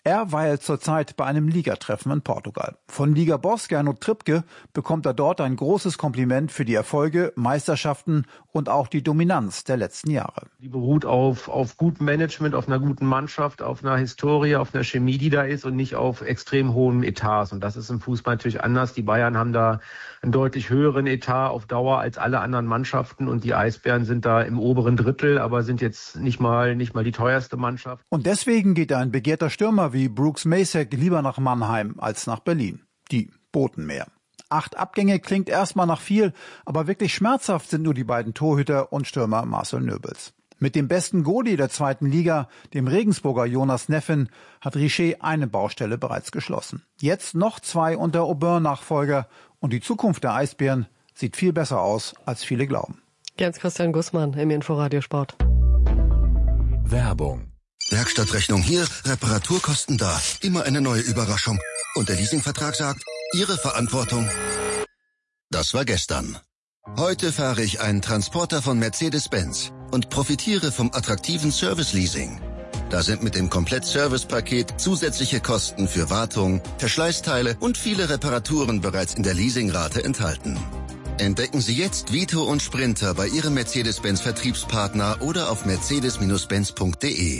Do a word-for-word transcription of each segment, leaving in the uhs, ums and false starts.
Er weilt zurzeit bei einem Ligatreffen in Portugal. Von Liga-Boss Gernot Trippke bekommt er dort ein großes Kompliment für die Erfolge, Meisterschaften und auch die Dominanz der letzten Jahre. Die beruht auf, auf gutem Management, auf einer guten Mannschaft, auf einer Historie, auf einer Chemie, die da ist und nicht auf extrem hohen Etats. Und das ist im Fußball natürlich anders. Die Bayern haben da einen deutlich höheren Etat auf Dauer als alle anderen Mannschaften und die Eisbären sind da im oberen Drittel, aber sind jetzt nicht mal, nicht mal die teuerste Mannschaft. Und deswegen geht ein begehrter Stürmer wie Brooks Macek lieber nach Mannheim als nach Berlin. Die boten mehr. Acht Abgänge klingt erstmal nach viel, aber wirklich schmerzhaft sind nur die beiden Torhüter und Stürmer Marcel Nöbels. Mit dem besten Goalie der zweiten Liga, dem Regensburger Jonas Neffen, hat Richer eine Baustelle bereits geschlossen. Jetzt noch zwei unter Aubin-Nachfolger und die Zukunft der Eisbären sieht viel besser aus, als viele glauben. Jens-Christian Gussmann im Inforadio Sport. Werbung. Werkstattrechnung hier, Reparaturkosten da. Immer eine neue Überraschung. Und der Leasingvertrag sagt, Ihre Verantwortung. Das war gestern. Heute fahre ich einen Transporter von Mercedes-Benz und profitiere vom attraktiven Service-Leasing. Da sind mit dem Komplett-Service-Paket zusätzliche Kosten für Wartung, Verschleißteile und viele Reparaturen bereits in der Leasingrate enthalten. Entdecken Sie jetzt Vito und Sprinter bei Ihrem Mercedes-Benz-Vertriebspartner oder auf mercedes Benz punkt de.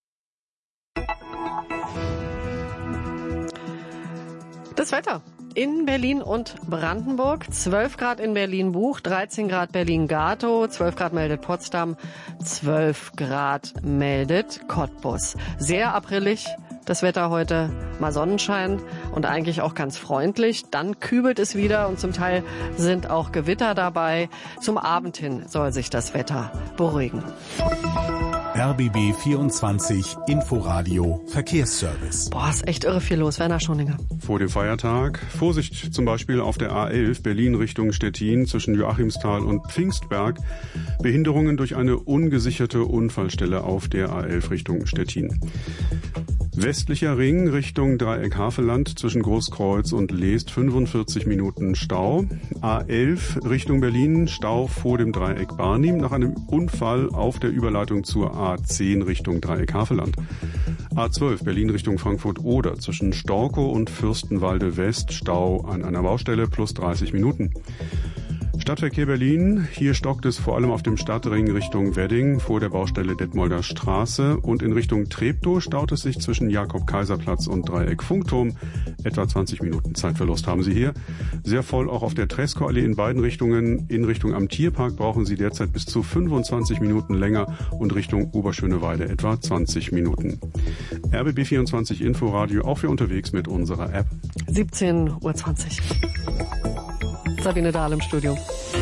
Das Wetter in Berlin und Brandenburg. zwölf Grad in Berlin-Buch, dreizehn Grad Berlin-Gatow, zwölf Grad meldet Potsdam, zwölf Grad meldet Cottbus. Sehr aprillig das Wetter heute, mal Sonnenschein und eigentlich auch ganz freundlich. Dann kübelt es wieder und zum Teil sind auch Gewitter dabei. Zum Abend hin soll sich das Wetter beruhigen. R B B vierundzwanzig Inforadio Verkehrsservice. Boah, ist echt irre viel los. Werner Schoninger. Vor dem Feiertag. Vorsicht zum Beispiel auf der A elf Berlin Richtung Stettin zwischen Joachimsthal und Pfingstberg. Behinderungen durch eine ungesicherte Unfallstelle auf der A elf Richtung Stettin. Westlicher Ring Richtung Dreieck Havelland zwischen Großkreuz und Leest fünfundvierzig Minuten Stau. A elf Richtung Berlin Stau vor dem Dreieck Barnim nach einem Unfall auf der Überleitung zur A zehn Richtung Dreieck Havelland. A zwölf Berlin Richtung Frankfurt-Oder zwischen Storkow und Fürstenwalde West Stau an einer Baustelle plus dreißig Minuten. Stadtverkehr Berlin, hier stockt es vor allem auf dem Stadtring Richtung Wedding vor der Baustelle Detmolder Straße und in Richtung Treptow staut es sich zwischen Jakob-Kaiser-Platz und Dreieck Funkturm. Etwa zwanzig Minuten Zeitverlust haben Sie hier. Sehr voll auch auf der Tresco-Allee in beiden Richtungen. In Richtung am Tierpark brauchen Sie derzeit bis zu fünfundzwanzig Minuten länger und Richtung Oberschöneweide etwa zwanzig Minuten. R B B vierundzwanzig Inforadio auch für unterwegs mit unserer App. siebzehn Uhr zwanzig. Sabine Dahl im Studio.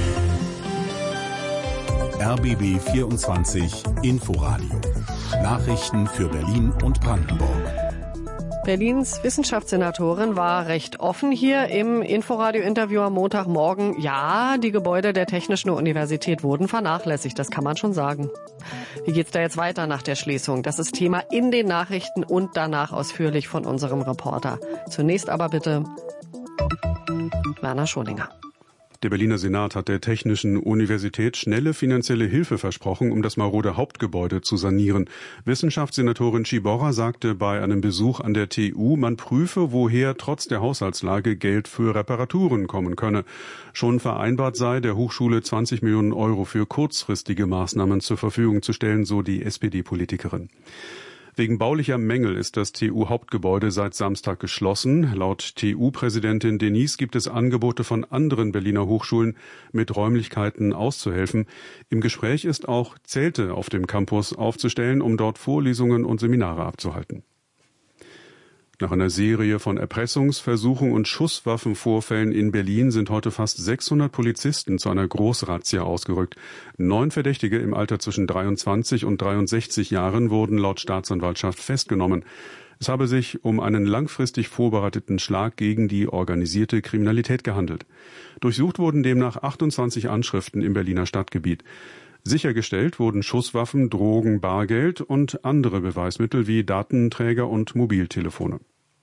R B B vierundzwanzig Inforadio. Nachrichten für Berlin und Brandenburg. Berlins Wissenschaftssenatorin war recht offen hier im Inforadio-Interview am Montagmorgen. Ja, die Gebäude der Technischen Universität wurden vernachlässigt, das kann man schon sagen. Wie geht's da jetzt weiter nach der Schließung? Das ist Thema in den Nachrichten und danach ausführlich von unserem Reporter. Zunächst aber bitte Werner Schoninger. Der Berliner Senat hat der Technischen Universität schnelle finanzielle Hilfe versprochen, um das marode Hauptgebäude zu sanieren. Wissenschaftssenatorin Schiborra sagte bei einem Besuch an der T U, man prüfe, woher trotz der Haushaltslage Geld für Reparaturen kommen könne. Schon vereinbart sei, der Hochschule zwanzig Millionen Euro für kurzfristige Maßnahmen zur Verfügung zu stellen, so die S P D-Politikerin. Wegen baulicher Mängel ist das T U-Hauptgebäude seit Samstag geschlossen. Laut T U-Präsidentin Denise gibt es Angebote von anderen Berliner Hochschulen, mit Räumlichkeiten auszuhelfen. Im Gespräch ist auch, Zelte auf dem Campus aufzustellen, um dort Vorlesungen und Seminare abzuhalten. Nach einer Serie von Erpressungsversuchen und Schusswaffenvorfällen in Berlin sind heute fast sechshundert Polizisten zu einer Großrazzia ausgerückt. Neun Verdächtige im Alter zwischen dreiundzwanzig und dreiundsechzig Jahren wurden laut Staatsanwaltschaft festgenommen. Es habe sich um einen langfristig vorbereiteten Schlag gegen die organisierte Kriminalität gehandelt. Durchsucht wurden demnach achtundzwanzig Anschriften im Berliner Stadtgebiet. Sichergestellt wurden Schusswaffen, Drogen, Bargeld und andere Beweismittel wie Datenträger und Mobiltelefone.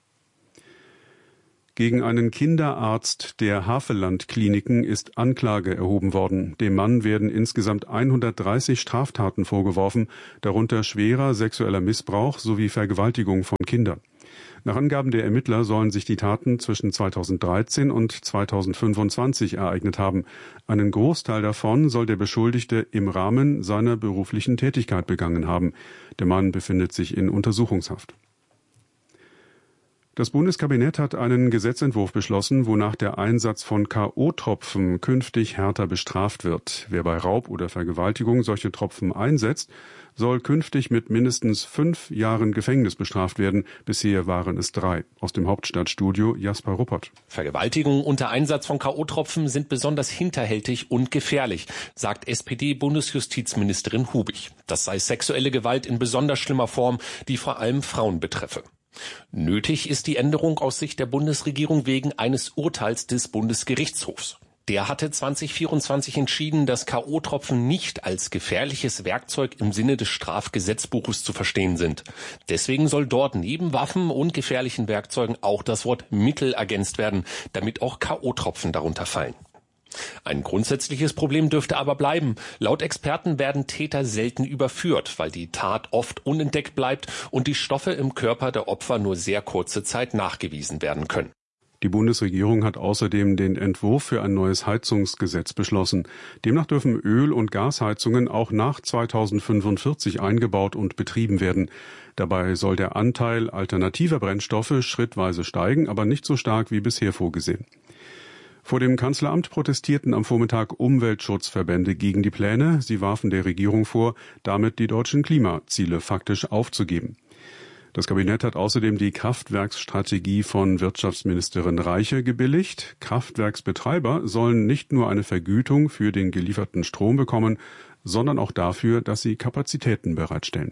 Gegen einen Kinderarzt der Havelland-Kliniken ist Anklage erhoben worden. Dem Mann werden insgesamt hundertdreißig Straftaten vorgeworfen, darunter schwerer sexueller Missbrauch sowie Vergewaltigung von Kindern. Nach Angaben der Ermittler sollen sich die Taten zwischen zweitausenddreizehn und zweitausendfünfundzwanzig ereignet haben. Einen Großteil davon soll der Beschuldigte im Rahmen seiner beruflichen Tätigkeit begangen haben. Der Mann befindet sich in Untersuchungshaft. Das Bundeskabinett hat einen Gesetzentwurf beschlossen, wonach der Einsatz von K O-Tropfen künftig härter bestraft wird. Wer bei Raub oder Vergewaltigung solche Tropfen einsetzt, soll künftig mit mindestens fünf Jahren Gefängnis bestraft werden. Bisher waren es drei. Aus dem Hauptstadtstudio Jasper Ruppert. Vergewaltigungen unter Einsatz von K O-Tropfen sind besonders hinterhältig und gefährlich, sagt S P D-Bundesjustizministerin Hubig. Das sei sexuelle Gewalt in besonders schlimmer Form, die vor allem Frauen betreffe. Nötig ist die Änderung aus Sicht der Bundesregierung wegen eines Urteils des Bundesgerichtshofs. Der hatte zwanzig vierundzwanzig entschieden, dass K O-Tropfen nicht als gefährliches Werkzeug im Sinne des Strafgesetzbuches zu verstehen sind. Deswegen soll dort neben Waffen und gefährlichen Werkzeugen auch das Wort Mittel ergänzt werden, damit auch K O-Tropfen darunter fallen. Ein grundsätzliches Problem dürfte aber bleiben. Laut Experten werden Täter selten überführt, weil die Tat oft unentdeckt bleibt und die Stoffe im Körper der Opfer nur sehr kurze Zeit nachgewiesen werden können. Die Bundesregierung hat außerdem den Entwurf für ein neues Heizungsgesetz beschlossen. Demnach dürfen Öl- und Gasheizungen auch nach zweitausendfünfundvierzig eingebaut und betrieben werden. Dabei soll der Anteil alternativer Brennstoffe schrittweise steigen, aber nicht so stark wie bisher vorgesehen. Vor dem Kanzleramt protestierten am Vormittag Umweltschutzverbände gegen die Pläne. Sie warfen der Regierung vor, damit die deutschen Klimaziele faktisch aufzugeben. Das Kabinett hat außerdem die Kraftwerksstrategie von Wirtschaftsministerin Reiche gebilligt. Kraftwerksbetreiber sollen nicht nur eine Vergütung für den gelieferten Strom bekommen, sondern auch dafür, dass sie Kapazitäten bereitstellen.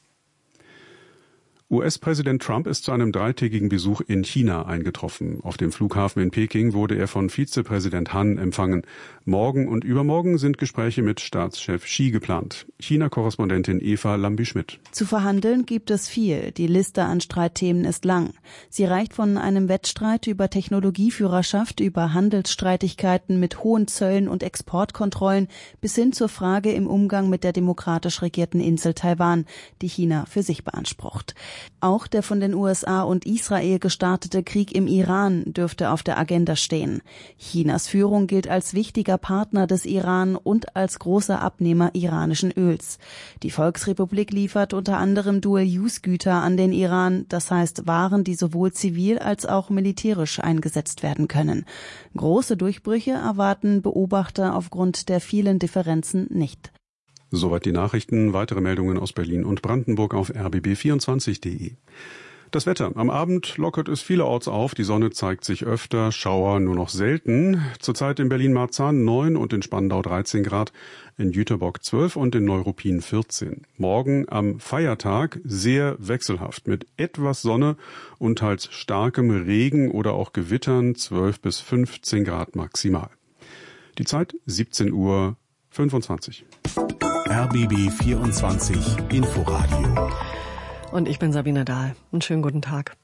U S-Präsident Trump ist zu einem dreitägigen Besuch in China eingetroffen. Auf dem Flughafen in Peking wurde er von Vizepräsident Han empfangen. Morgen und übermorgen sind Gespräche mit Staatschef Xi geplant. China-Korrespondentin Eva Lambi-Schmidt. Zu verhandeln gibt es viel. Die Liste an Streitthemen ist lang. Sie reicht von einem Wettstreit über Technologieführerschaft, über Handelsstreitigkeiten mit hohen Zöllen und Exportkontrollen bis hin zur Frage im Umgang mit der demokratisch regierten Insel Taiwan, die China für sich beansprucht. Auch der von den U S A und Israel gestartete Krieg im Iran dürfte auf der Agenda stehen. Chinas Führung gilt als wichtiger Partner des Iran und als großer Abnehmer iranischen Öls. Die Volksrepublik liefert unter anderem Dual-Use-Güter an den Iran, das heißt Waren, die sowohl zivil als auch militärisch eingesetzt werden können. Große Durchbrüche erwarten Beobachter aufgrund der vielen Differenzen nicht. Soweit die Nachrichten. Weitere Meldungen aus Berlin und Brandenburg auf r b b vierundzwanzig punkt d e. Das Wetter. Am Abend lockert es vielerorts auf. Die Sonne zeigt sich öfter, Schauer nur noch selten. Zurzeit in Berlin-Marzahn neun und in Spandau dreizehn Grad, in Jüterbock zwölf und in Neuruppin vierzehn. Morgen am Feiertag sehr wechselhaft mit etwas Sonne und teils starkem Regen oder auch Gewittern, zwölf bis fünfzehn Grad maximal. Die Zeit siebzehn Uhr fünfundzwanzig. R B B vierundzwanzig Inforadio. Und ich bin Sabine Dahl. Einen schönen guten Tag.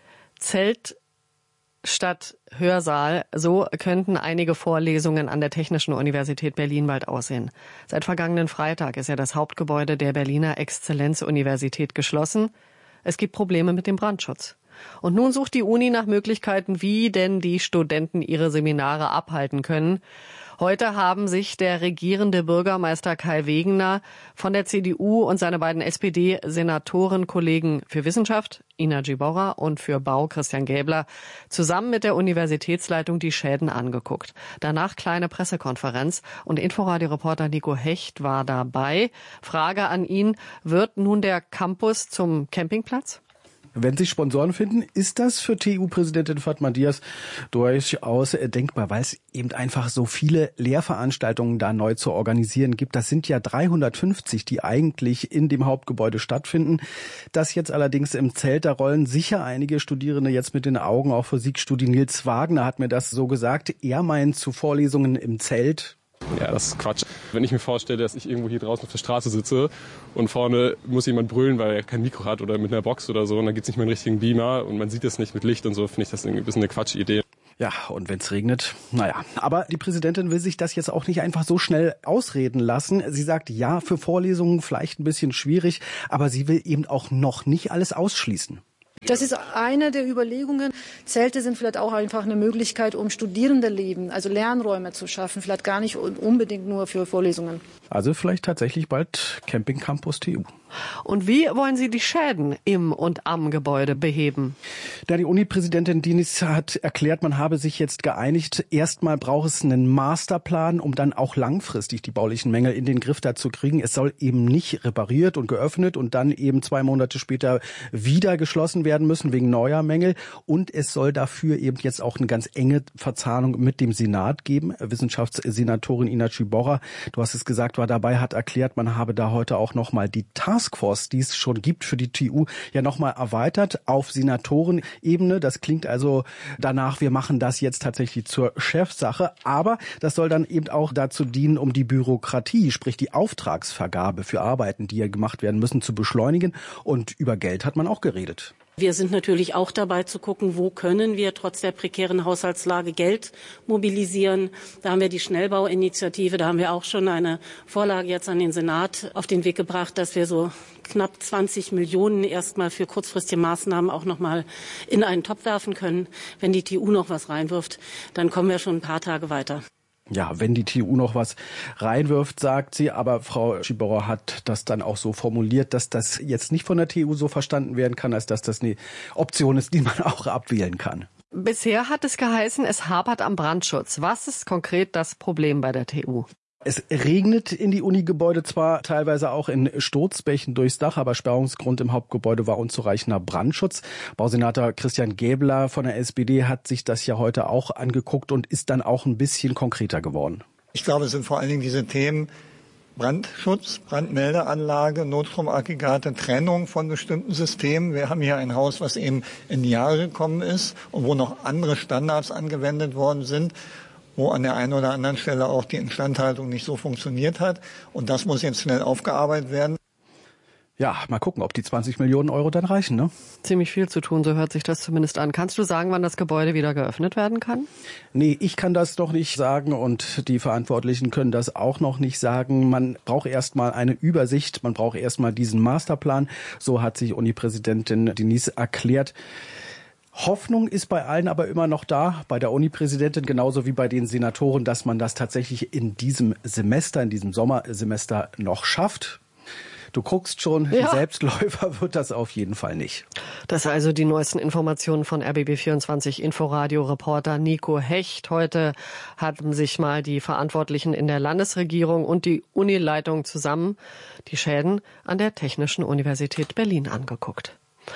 Zelt statt Hörsaal, so könnten einige Vorlesungen an der Technischen Universität Berlin bald aussehen. Seit vergangenen Freitag ist ja das Hauptgebäude der Berliner Exzellenzuniversität geschlossen. Es gibt Probleme mit dem Brandschutz. Und nun sucht die Uni nach Möglichkeiten, wie denn die Studenten ihre Seminare abhalten können. Heute haben sich der regierende Bürgermeister Kai Wegener von der C D U und seine beiden S P D-Senatorenkollegen für Wissenschaft, Ina Giborra, und für Bau, Christian Gäbler, zusammen mit der Universitätsleitung die Schäden angeguckt. Danach kleine Pressekonferenz und Inforadio-Reporter Nico Hecht war dabei. Frage an ihn, wird nun der Campus zum Campingplatz? Wenn sich Sponsoren finden, ist das für T U-Präsidentin Fatma Diaz durchaus denkbar, weil es eben einfach so viele Lehrveranstaltungen da neu zu organisieren gibt. Das sind ja dreihundertfünfzig, die eigentlich in dem Hauptgebäude stattfinden. Das jetzt allerdings im Zelt, da rollen sicher einige Studierende jetzt mit den Augen auf Physikstudie. Nils Wagner hat mir das so gesagt. Er meint zu Vorlesungen im Zelt. Ja, das ist Quatsch. Wenn ich mir vorstelle, dass ich irgendwo hier draußen auf der Straße sitze und vorne muss jemand brüllen, weil er kein Mikro hat oder mit einer Box oder so und dann gibt's nicht mehr einen richtigen Beamer und man sieht das nicht mit Licht und so, finde ich das irgendwie ein bisschen eine Quatschidee. Ja, und wenn es regnet, naja. Aber die Präsidentin will sich das jetzt auch nicht einfach so schnell ausreden lassen. Sie sagt, ja, für Vorlesungen vielleicht ein bisschen schwierig, aber sie will eben auch noch nicht alles ausschließen. Das ist eine der Überlegungen. Zelte sind vielleicht auch einfach eine Möglichkeit, um Studierendeleben, also Lernräume zu schaffen, vielleicht gar nicht unbedingt nur für Vorlesungen. Also vielleicht tatsächlich bald Camping Campus T U. Und wie wollen Sie die Schäden im und am Gebäude beheben? Da die Uni-Präsidentin Diniz hat erklärt, man habe sich jetzt geeinigt, erstmal braucht es einen Masterplan, um dann auch langfristig die baulichen Mängel in den Griff dazu kriegen. Es soll eben nicht repariert und geöffnet und dann eben zwei Monate später wieder geschlossen werden müssen wegen neuer Mängel. Und es soll dafür eben jetzt auch eine ganz enge Verzahnung mit dem Senat geben. Wissenschaftssenatorin Ina Ciborra, du hast es gesagt, war dabei, hat erklärt, man habe da heute auch nochmal die Taskforce, die es schon gibt für die T U, ja nochmal erweitert auf Senatorenebene. Das klingt also danach, wir machen das jetzt tatsächlich zur Chefsache. Aber das soll dann eben auch dazu dienen, um die Bürokratie, sprich die Auftragsvergabe für Arbeiten, die ja gemacht werden müssen, zu beschleunigen. Und über Geld hat man auch geredet. Wir sind natürlich auch dabei zu gucken, wo können wir trotz der prekären Haushaltslage Geld mobilisieren. Da haben wir die Schnellbauinitiative, da haben wir auch schon eine Vorlage jetzt an den Senat auf den Weg gebracht, dass wir so knapp zwanzig Millionen erstmal für kurzfristige Maßnahmen auch noch mal in einen Topf werfen können. Wenn die T U noch was reinwirft, dann kommen wir schon ein paar Tage weiter. Ja, wenn die T U noch was reinwirft, sagt sie, aber Frau Ciborra hat das dann auch so formuliert, dass das jetzt nicht von der T U so verstanden werden kann, als dass das eine Option ist, die man auch abwählen kann. Bisher hat es geheißen, es hapert am Brandschutz. Was ist konkret das Problem bei der T U? Es regnet in die Unigebäude zwar teilweise auch in Sturzbächen durchs Dach, aber Sperrungsgrund im Hauptgebäude war unzureichender Brandschutz. Bausenator Christian Gäbler von der S P D hat sich das ja heute auch angeguckt und ist dann auch ein bisschen konkreter geworden. Ich glaube, es sind vor allen Dingen diese Themen Brandschutz, Brandmeldeanlage, Notstromaggregate, Trennung von bestimmten Systemen. Wir haben hier ein Haus, was eben in die Jahre gekommen ist und wo noch andere Standards angewendet worden sind, wo an der einen oder anderen Stelle auch die Instandhaltung nicht so funktioniert hat. Und das muss jetzt schnell aufgearbeitet werden. Ja, mal gucken, ob die zwanzig Millionen Euro dann reichen, ne? Ziemlich viel zu tun, so hört sich das zumindest an. Kannst du sagen, wann das Gebäude wieder geöffnet werden kann? Nee, ich kann das noch nicht sagen und die Verantwortlichen können das auch noch nicht sagen. Man braucht erstmal eine Übersicht, man braucht erstmal diesen Masterplan. So hat sich Uni-Präsidentin Diniz erklärt. Hoffnung ist bei allen aber immer noch da, bei der Uni-Präsidentin genauso wie bei den Senatoren, dass man das tatsächlich in diesem Semester, in diesem Sommersemester noch schafft. Du guckst schon, ja. Selbstläufer wird das auf jeden Fall nicht. Das also die neuesten Informationen von R B B vierundzwanzig Inforadio-Reporter Nico Hecht. Heute haben sich mal die Verantwortlichen in der Landesregierung und die Unileitung zusammen die Schäden an der Technischen Universität Berlin angeguckt.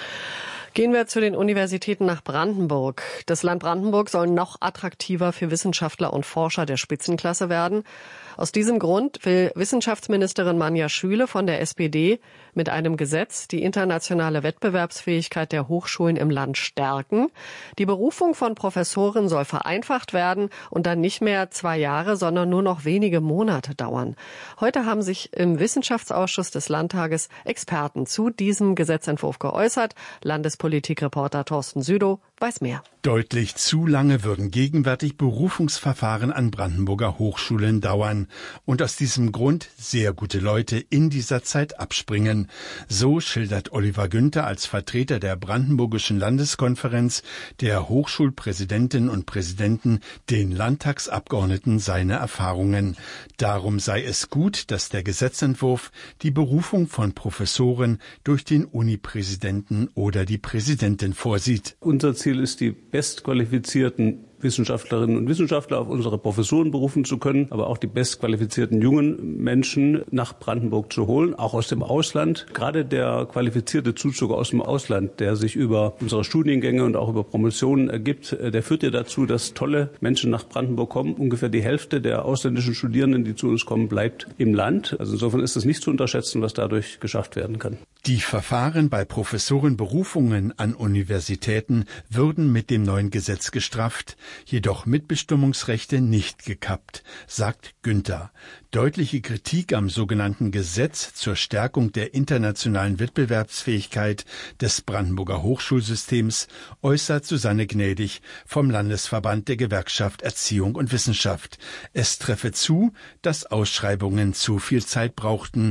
Gehen wir zu den Universitäten nach Brandenburg. Das Land Brandenburg soll noch attraktiver für Wissenschaftler und Forscher der Spitzenklasse werden. Aus diesem Grund will Wissenschaftsministerin Manja Schüle von der S P D mit einem Gesetz die internationale Wettbewerbsfähigkeit der Hochschulen im Land stärken. Die Berufung von Professoren soll vereinfacht werden und dann nicht mehr zwei Jahre, sondern nur noch wenige Monate dauern. Heute haben sich im Wissenschaftsausschuss des Landtages Experten zu diesem Gesetzentwurf geäußert. Landespolitikreporter Thorsten Südow weiß mehr. Deutlich zu lange würden gegenwärtig Berufungsverfahren an Brandenburger Hochschulen dauern und aus diesem Grund sehr gute Leute in dieser Zeit abspringen. So schildert Oliver Günther als Vertreter der Brandenburgischen Landeskonferenz der Hochschulpräsidentinnen und Präsidenten den Landtagsabgeordneten seine Erfahrungen. Darum sei es gut, dass der Gesetzentwurf die Berufung von Professoren durch den Uni-Präsidenten oder die Präsidentin vorsieht. Unser Ziel ist, die bestqualifizierten Wissenschaftlerinnen und Wissenschaftler auf unsere Professuren berufen zu können, aber auch die bestqualifizierten jungen Menschen nach Brandenburg zu holen, auch aus dem Ausland. Gerade der qualifizierte Zuzug aus dem Ausland, der sich über unsere Studiengänge und auch über Promotionen ergibt, der führt ja dazu, dass tolle Menschen nach Brandenburg kommen. Ungefähr die Hälfte der ausländischen Studierenden, die zu uns kommen, bleibt im Land. Also insofern ist es nicht zu unterschätzen, was dadurch geschafft werden kann. Die Verfahren bei Professorenberufungen an Universitäten würden mit dem neuen Gesetz gestrafft, jedoch Mitbestimmungsrechte nicht gekappt, sagt Günther. Deutliche Kritik am sogenannten Gesetz zur Stärkung der internationalen Wettbewerbsfähigkeit des Brandenburger Hochschulsystems äußert Susanne Gnädig vom Landesverband der Gewerkschaft Erziehung und Wissenschaft. Es treffe zu, dass Ausschreibungen zu viel Zeit brauchten.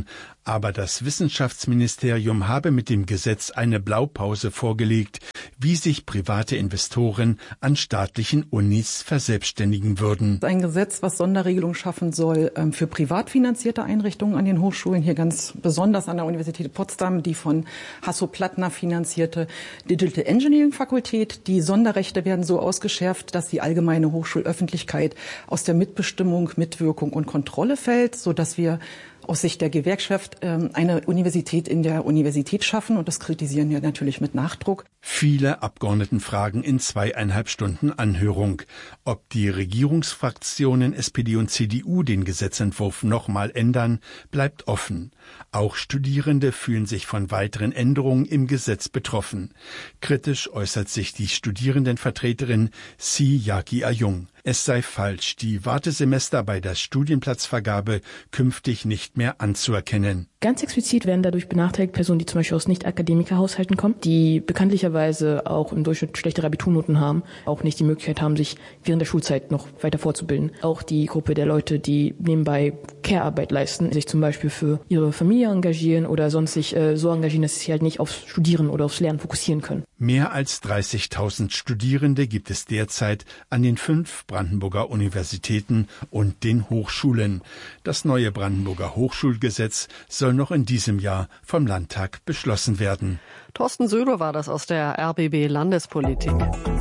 Aber das Wissenschaftsministerium habe mit dem Gesetz eine Blaupause vorgelegt, wie sich private Investoren an staatlichen Unis verselbstständigen würden. Ein Gesetz, was Sonderregelungen schaffen soll für privat finanzierte Einrichtungen an den Hochschulen, hier ganz besonders an der Universität Potsdam, die von Hasso-Plattner finanzierte Digital Engineering Fakultät. Die Sonderrechte werden so ausgeschärft, dass die allgemeine Hochschulöffentlichkeit aus der Mitbestimmung, Mitwirkung und Kontrolle fällt, sodass wir aus Sicht der Gewerkschaft eine Universität in der Universität schaffen. Und das kritisieren wir natürlich mit Nachdruck. Viele Abgeordneten fragen in zweieinhalb Stunden Anhörung, ob die Regierungsfraktionen S P D und C D U den Gesetzentwurf nochmal ändern, bleibt offen. Auch Studierende fühlen sich von weiteren Änderungen im Gesetz betroffen. Kritisch äußert sich die Studierendenvertreterin Si Yaki Ayung. Es sei falsch, die Wartesemester bei der Studienplatzvergabe künftig nicht mehr anzuerkennen. Ganz explizit werden dadurch benachteiligt Personen, die zum Beispiel aus Nicht-Akademiker-Haushalten kommen, die bekanntlicherweise auch im Durchschnitt schlechtere Abiturnoten haben, auch nicht die Möglichkeit haben, sich während der Schulzeit noch weiter fortzubilden. Auch die Gruppe der Leute, die nebenbei Care-Arbeit leisten, sich zum Beispiel für ihre Familie engagieren oder sonst sich äh, so engagieren, dass sie sich halt nicht aufs Studieren oder aufs Lernen fokussieren können. Mehr als dreißigtausend Studierende gibt es derzeit an den fünf Brandenburger Universitäten und den Hochschulen. Das neue Brandenburger Hochschulgesetz soll noch in diesem Jahr vom Landtag beschlossen werden. Thorsten Söder war das aus der R B B Landespolitik.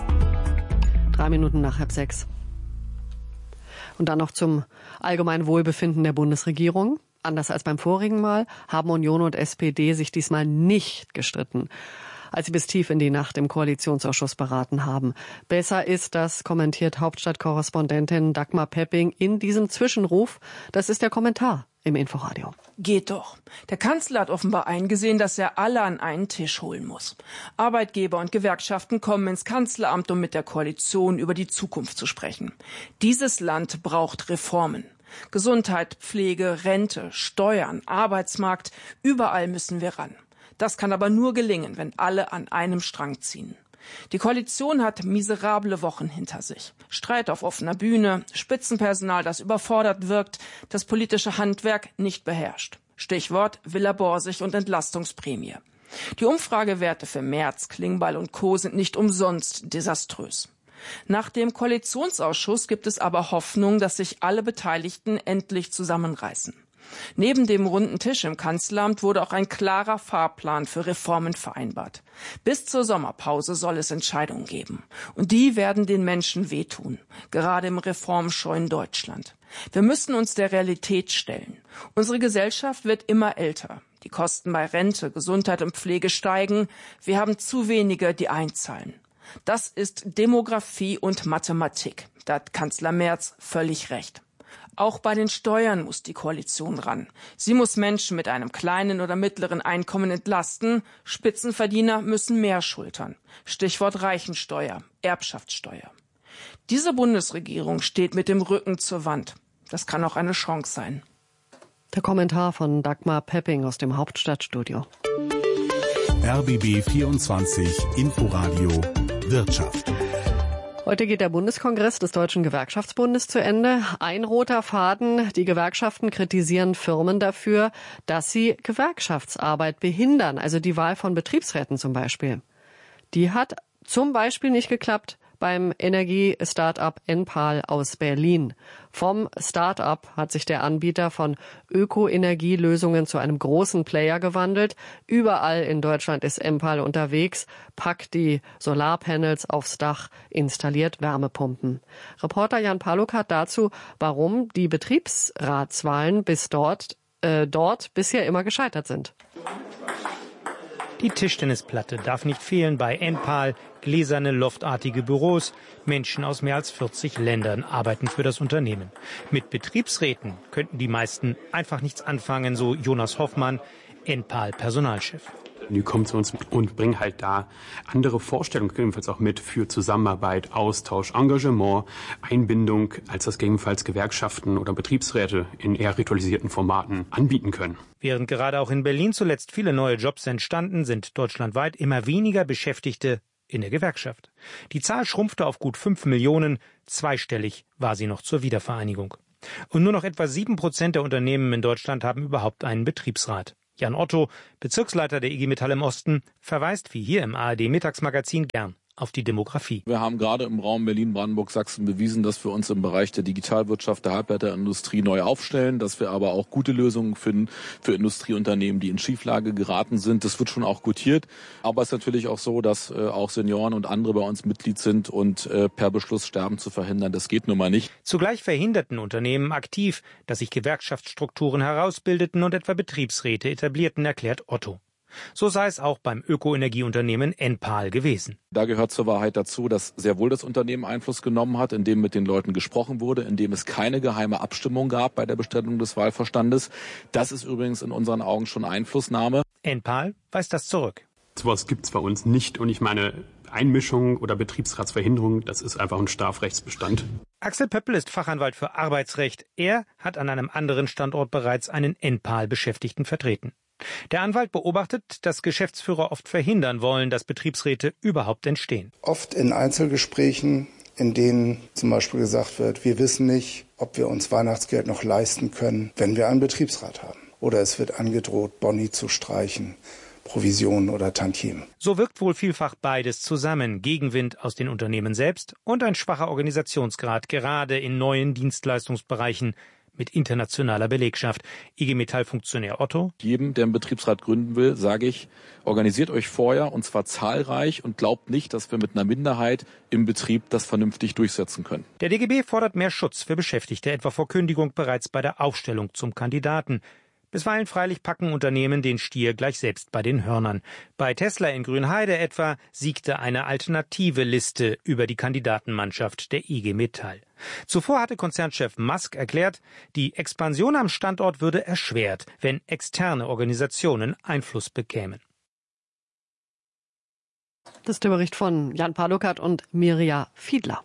Drei Minuten nach halb sechs. Und dann noch zum allgemeinen Wohlbefinden der Bundesregierung. Anders als beim vorigen Mal haben Union und S P D sich diesmal nicht gestritten, als sie bis tief in die Nacht im Koalitionsausschuss beraten haben. Besser ist das, kommentiert Hauptstadtkorrespondentin Dagmar Pepping in diesem Zwischenruf. Das ist der Kommentar im Inforadio. Geht doch. Der Kanzler hat offenbar eingesehen, dass er alle an einen Tisch holen muss. Arbeitgeber und Gewerkschaften kommen ins Kanzleramt, um mit der Koalition über die Zukunft zu sprechen. Dieses Land braucht Reformen. Gesundheit, Pflege, Rente, Steuern, Arbeitsmarkt, überall müssen wir ran. Das kann aber nur gelingen, wenn alle an einem Strang ziehen. Die Koalition hat miserable Wochen hinter sich. Streit auf offener Bühne, Spitzenpersonal, das überfordert wirkt, das politische Handwerk nicht beherrscht. Stichwort Villa Borsig und Entlastungsprämie. Die Umfragewerte für Merz, Klingbeil und Co. sind nicht umsonst desaströs. Nach dem Koalitionsausschuss gibt es aber Hoffnung, dass sich alle Beteiligten endlich zusammenreißen. Neben dem runden Tisch im Kanzleramt wurde auch ein klarer Fahrplan für Reformen vereinbart. Bis zur Sommerpause soll es Entscheidungen geben. Und die werden den Menschen wehtun, gerade im reformscheuen Deutschland. Wir müssen uns der Realität stellen. Unsere Gesellschaft wird immer älter. Die Kosten bei Rente, Gesundheit und Pflege steigen. Wir haben zu wenige, die einzahlen. Das ist Demografie und Mathematik. Da hat Kanzler Merz völlig recht. Auch bei den Steuern muss die Koalition ran. Sie muss Menschen mit einem kleinen oder mittleren Einkommen entlasten. Spitzenverdiener müssen mehr schultern. Stichwort Reichensteuer, Erbschaftssteuer. Diese Bundesregierung steht mit dem Rücken zur Wand. Das kann auch eine Chance sein. Der Kommentar von Dagmar Pepping aus dem Hauptstadtstudio. R B B vierundzwanzig Inforadio Wirtschaft. Heute geht der Bundeskongress des Deutschen Gewerkschaftsbundes zu Ende. Ein roter Faden: Die Gewerkschaften kritisieren Firmen dafür, dass sie Gewerkschaftsarbeit behindern, also die Wahl von Betriebsräten zum Beispiel. Die hat zum Beispiel nicht geklappt beim Energie-Startup Enpal aus Berlin. Vom Startup hat sich der Anbieter von Ökoenergielösungen zu einem großen Player gewandelt. Überall in Deutschland ist Enpal unterwegs, packt die Solarpanels aufs Dach, installiert Wärmepumpen. Reporter Jan Paluk hat dazu, warum die Betriebsratswahlen bis dort, äh, dort bisher immer gescheitert sind. Die Tischtennisplatte darf nicht fehlen bei Enpal. Gläserne, loftartige Büros. Menschen aus mehr als vierzig Ländern arbeiten für das Unternehmen. Mit Betriebsräten könnten die meisten einfach nichts anfangen, so Jonas Hoffmann, Enpal-Personalchef. Die kommen zu uns und bringen halt da andere Vorstellungen, gegebenenfalls auch mit für Zusammenarbeit, Austausch, Engagement, Einbindung, als das gegebenenfalls Gewerkschaften oder Betriebsräte in eher ritualisierten Formaten anbieten können. Während gerade auch in Berlin zuletzt viele neue Jobs entstanden, sind deutschlandweit immer weniger Beschäftigte in der Gewerkschaft. Die Zahl schrumpfte auf gut fünf Millionen, zweistellig war sie noch zur Wiedervereinigung. Und nur noch etwa sieben Prozent der Unternehmen in Deutschland haben überhaupt einen Betriebsrat. Jan Otto, Bezirksleiter der I G Metall im Osten, verweist wie hier im A R D-Mittagsmagazin gern auf die Demografie. Wir haben gerade im Raum Berlin, Brandenburg, Sachsen bewiesen, dass wir uns im Bereich der Digitalwirtschaft, der Halbleiterindustrie neu aufstellen, dass wir aber auch gute Lösungen finden für Industrieunternehmen, die in Schieflage geraten sind. Das wird schon auch gutiert. Aber es ist natürlich auch so, dass äh, auch Senioren und andere bei uns Mitglied sind und äh, per Beschluss Sterben zu verhindern, das geht nun mal nicht. Zugleich verhinderten Unternehmen aktiv, dass sich Gewerkschaftsstrukturen herausbildeten und etwa Betriebsräte etablierten, erklärt Otto. So sei es auch beim Ökoenergieunternehmen Enpal gewesen. Da gehört zur Wahrheit dazu, dass sehr wohl das Unternehmen Einfluss genommen hat, indem mit den Leuten gesprochen wurde, indem es keine geheime Abstimmung gab bei der Bestellung des Wahlverstandes. Das ist übrigens in unseren Augen schon Einflussnahme. Enpal weist das zurück. Sowas gibt es bei uns nicht. Und ich meine, Einmischung oder Betriebsratsverhinderung, das ist einfach ein Strafrechtsbestand. Axel Pöppel ist Fachanwalt für Arbeitsrecht. Er hat an einem anderen Standort bereits einen Enpal-Beschäftigten vertreten. Der Anwalt beobachtet, dass Geschäftsführer oft verhindern wollen, dass Betriebsräte überhaupt entstehen. Oft in Einzelgesprächen, in denen zum Beispiel gesagt wird, wir wissen nicht, ob wir uns Weihnachtsgeld noch leisten können, wenn wir einen Betriebsrat haben. Oder es wird angedroht, Boni zu streichen, Provisionen oder Tantiemen. So wirkt wohl vielfach beides zusammen. Gegenwind aus den Unternehmen selbst und ein schwacher Organisationsgrad, gerade in neuen Dienstleistungsbereichen mit internationaler Belegschaft. I G Metall-Funktionär Otto. Jedem, der einen Betriebsrat gründen will, sage ich, organisiert euch vorher und zwar zahlreich und glaubt nicht, dass wir mit einer Minderheit im Betrieb das vernünftig durchsetzen können. Der D G B fordert mehr Schutz für Beschäftigte, etwa vor Kündigung bereits bei der Aufstellung zum Kandidaten. Bisweilen freilich packen Unternehmen den Stier gleich selbst bei den Hörnern. Bei Tesla in Grünheide etwa siegte eine alternative Liste über die Kandidatenmannschaft der I G Metall. Zuvor hatte Konzernchef Musk erklärt, die Expansion am Standort würde erschwert, wenn externe Organisationen Einfluss bekämen. Das ist der Bericht von Jan Palukat und Mirja Fiedler.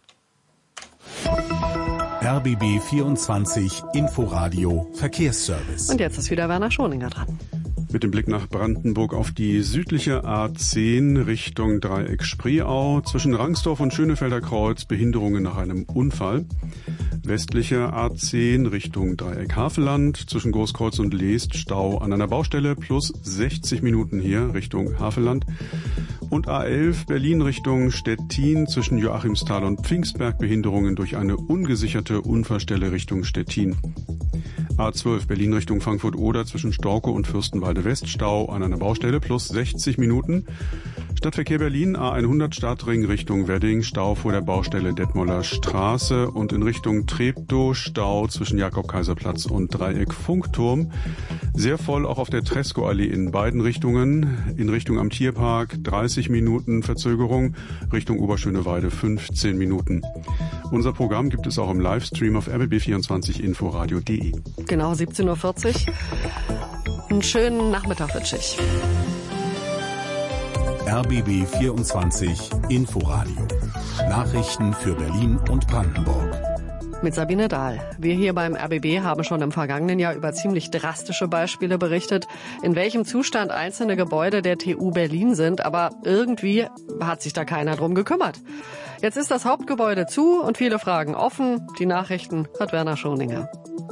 R B B vierundzwanzig Inforadio Verkehrsservice. Und jetzt ist wieder Werner Schoninger dran. Mit dem Blick nach Brandenburg auf die südliche A zehn Richtung Dreieck Spreeau. Zwischen Rangsdorf und Schönefelder Kreuz Behinderungen nach einem Unfall. Westliche A zehn Richtung Dreieck Havelland. Zwischen Großkreuz und Leest Stau an einer Baustelle plus sechzig Minuten hier Richtung Havelland. Und A elf Berlin Richtung Stettin zwischen Joachimsthal und Pfingstberg Behinderungen durch eine ungesicherte Unfallstelle Richtung Stettin. A zwölf Berlin Richtung Frankfurt-Oder zwischen Storkow und Fürstenwalde West Stau an einer Baustelle plus sechzig Minuten. Stadtverkehr Berlin A hundert Stadtring Richtung Wedding Stau vor der Baustelle Detmolder Straße und in Richtung Treptow Stau zwischen Jakob-Kaiser-Platz und Dreieck Funkturm. Sehr voll auch auf der Tresco-Allee in beiden Richtungen. In Richtung am Tierpark dreißig Minuten Verzögerung, Richtung Oberschöneweide fünfzehn Minuten. Unser Programm gibt es auch im Livestream auf r b b vierundzwanzig inforadio punkt de. Genau, siebzehn Uhr vierzig. Einen schönen Nachmittag wünsche ich. R B B vierundzwanzig Inforadio. Nachrichten für Berlin und Brandenburg. Mit Sabine Dahl. Wir hier beim R B B haben schon im vergangenen Jahr über ziemlich drastische Beispiele berichtet, in welchem Zustand einzelne Gebäude der T U Berlin sind. Aber irgendwie hat sich da keiner drum gekümmert. Jetzt ist das Hauptgebäude zu und viele Fragen offen. Die Nachrichten hat Werner Schoninger.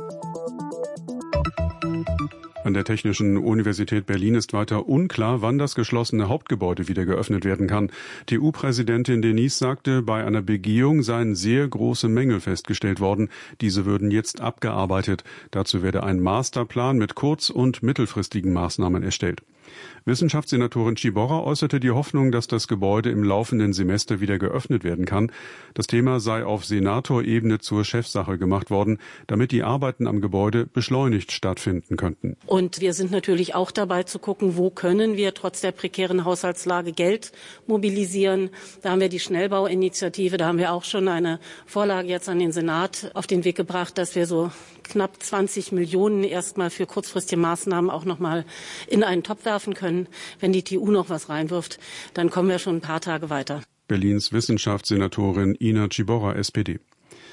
An der Technischen Universität Berlin ist weiter unklar, wann das geschlossene Hauptgebäude wieder geöffnet werden kann. T U-Präsidentin Denise sagte, bei einer Begehung seien sehr große Mängel festgestellt worden. Diese würden jetzt abgearbeitet. Dazu werde ein Masterplan mit kurz- und mittelfristigen Maßnahmen erstellt. Wissenschaftssenatorin Ciborra äußerte die Hoffnung, dass das Gebäude im laufenden Semester wieder geöffnet werden kann. Das Thema sei auf Senatorebene zur Chefsache gemacht worden, damit die Arbeiten am Gebäude beschleunigt stattfinden könnten. Und wir sind natürlich auch dabei zu gucken, wo können wir trotz der prekären Haushaltslage Geld mobilisieren. Da haben wir die Schnellbauinitiative, da haben wir auch schon eine Vorlage jetzt an den Senat auf den Weg gebracht, dass wir so knapp zwanzig Millionen erstmal für kurzfristige Maßnahmen auch noch mal in einen Topf werfen können. Wenn die T U noch was reinwirft, dann kommen wir schon ein paar Tage weiter. Berlins Wissenschaftssenatorin Ina Ciborra, S P D.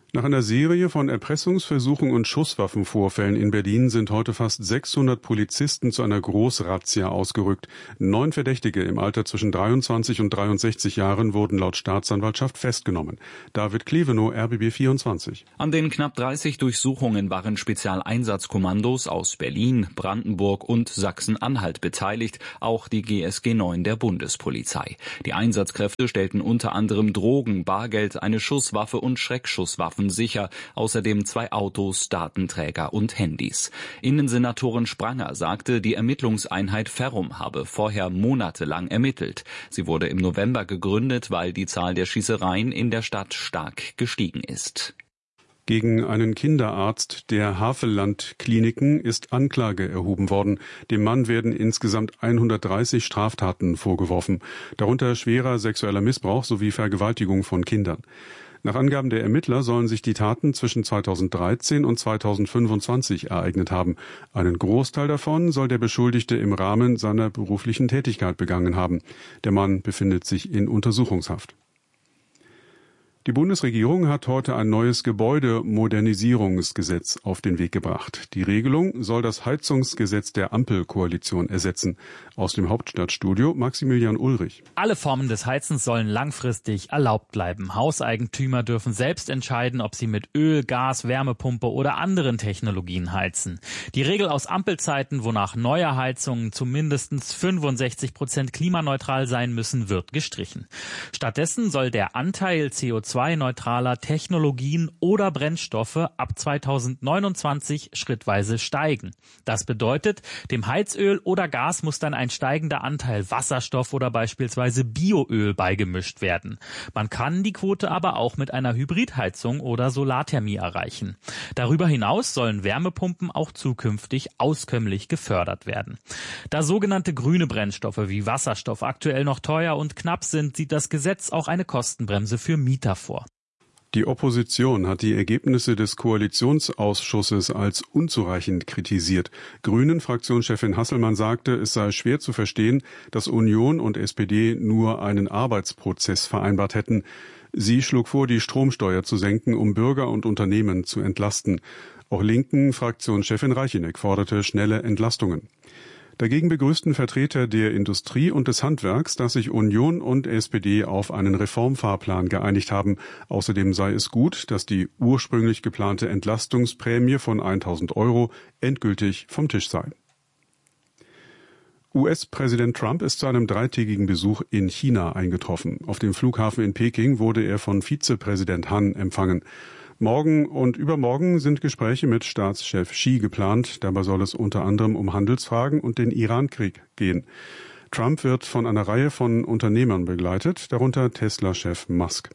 Nach einer Serie von Erpressungsversuchen und Schusswaffenvorfällen in Berlin sind heute fast sechshundert Polizisten zu einer Großrazzia ausgerückt. Neun Verdächtige im Alter zwischen dreiundzwanzig und dreiundsechzig Jahren wurden laut Staatsanwaltschaft festgenommen. David Klevenow, R B B vierundzwanzig. An den knapp dreißig Durchsuchungen waren Spezialeinsatzkommandos aus Berlin, Brandenburg und Sachsen-Anhalt beteiligt, auch die G S G neun der Bundespolizei. Die Einsatzkräfte stellten unter anderem Drogen, Bargeld, eine Schusswaffe und Schreckschusswaffen sicher, außerdem zwei Autos, Datenträger und Handys. Innensenatorin Spranger sagte, die Ermittlungseinheit Ferrum habe vorher monatelang ermittelt. Sie wurde im November gegründet, weil die Zahl der Schießereien in der Stadt stark gestiegen ist. Gegen einen Kinderarzt der Havelland-Kliniken ist Anklage erhoben worden. Dem Mann werden insgesamt hundertdreißig Straftaten vorgeworfen, darunter schwerer sexueller Missbrauch sowie Vergewaltigung von Kindern. Nach Angaben der Ermittler sollen sich die Taten zwischen zweitausenddreizehn und zweitausendfünfundzwanzig ereignet haben. Einen Großteil davon soll der Beschuldigte im Rahmen seiner beruflichen Tätigkeit begangen haben. Der Mann befindet sich in Untersuchungshaft. Die Bundesregierung hat heute ein neues Gebäudemodernisierungsgesetz auf den Weg gebracht. Die Regelung soll das Heizungsgesetz der Ampelkoalition ersetzen. Aus dem Hauptstadtstudio Maximilian Ulrich. Alle Formen des Heizens sollen langfristig erlaubt bleiben. Hauseigentümer dürfen selbst entscheiden, ob sie mit Öl, Gas, Wärmepumpe oder anderen Technologien heizen. Die Regel aus Ampelzeiten, wonach neue Heizungen zu mindestens fünfundsechzig Prozent klimaneutral sein müssen, wird gestrichen. Stattdessen soll der Anteil C O zwei neutraler Technologien oder Brennstoffe ab zweitausendneunundzwanzig schrittweise steigen. Das bedeutet, dem Heizöl oder Gas muss dann ein steigender Anteil Wasserstoff oder beispielsweise Bioöl beigemischt werden. Man kann die Quote aber auch mit einer Hybridheizung oder Solarthermie erreichen. Darüber hinaus sollen Wärmepumpen auch zukünftig auskömmlich gefördert werden. Da sogenannte grüne Brennstoffe wie Wasserstoff aktuell noch teuer und knapp sind, sieht das Gesetz auch eine Kostenbremse für Mieter vor. Die Opposition hat die Ergebnisse des Koalitionsausschusses als unzureichend kritisiert. Grünen-Fraktionschefin Hasselmann sagte, es sei schwer zu verstehen, dass Union und S P D nur einen Arbeitsprozess vereinbart hätten. Sie schlug vor, die Stromsteuer zu senken, um Bürger und Unternehmen zu entlasten. Auch Linken-Fraktionschefin Reicheneck forderte schnelle Entlastungen. Dagegen begrüßten Vertreter der Industrie und des Handwerks, dass sich Union und S P D auf einen Reformfahrplan geeinigt haben. Außerdem sei es gut, dass die ursprünglich geplante Entlastungsprämie von tausend Euro endgültig vom Tisch sei. U S-Präsident Trump ist zu einem dreitägigen Besuch in China eingetroffen. Auf dem Flughafen in Peking wurde er von Vizepräsident Han empfangen. Morgen und übermorgen sind Gespräche mit Staatschef Xi geplant. Dabei soll es unter anderem um Handelsfragen und den Iran-Krieg gehen. Trump wird von einer Reihe von Unternehmern begleitet, darunter Tesla-Chef Musk.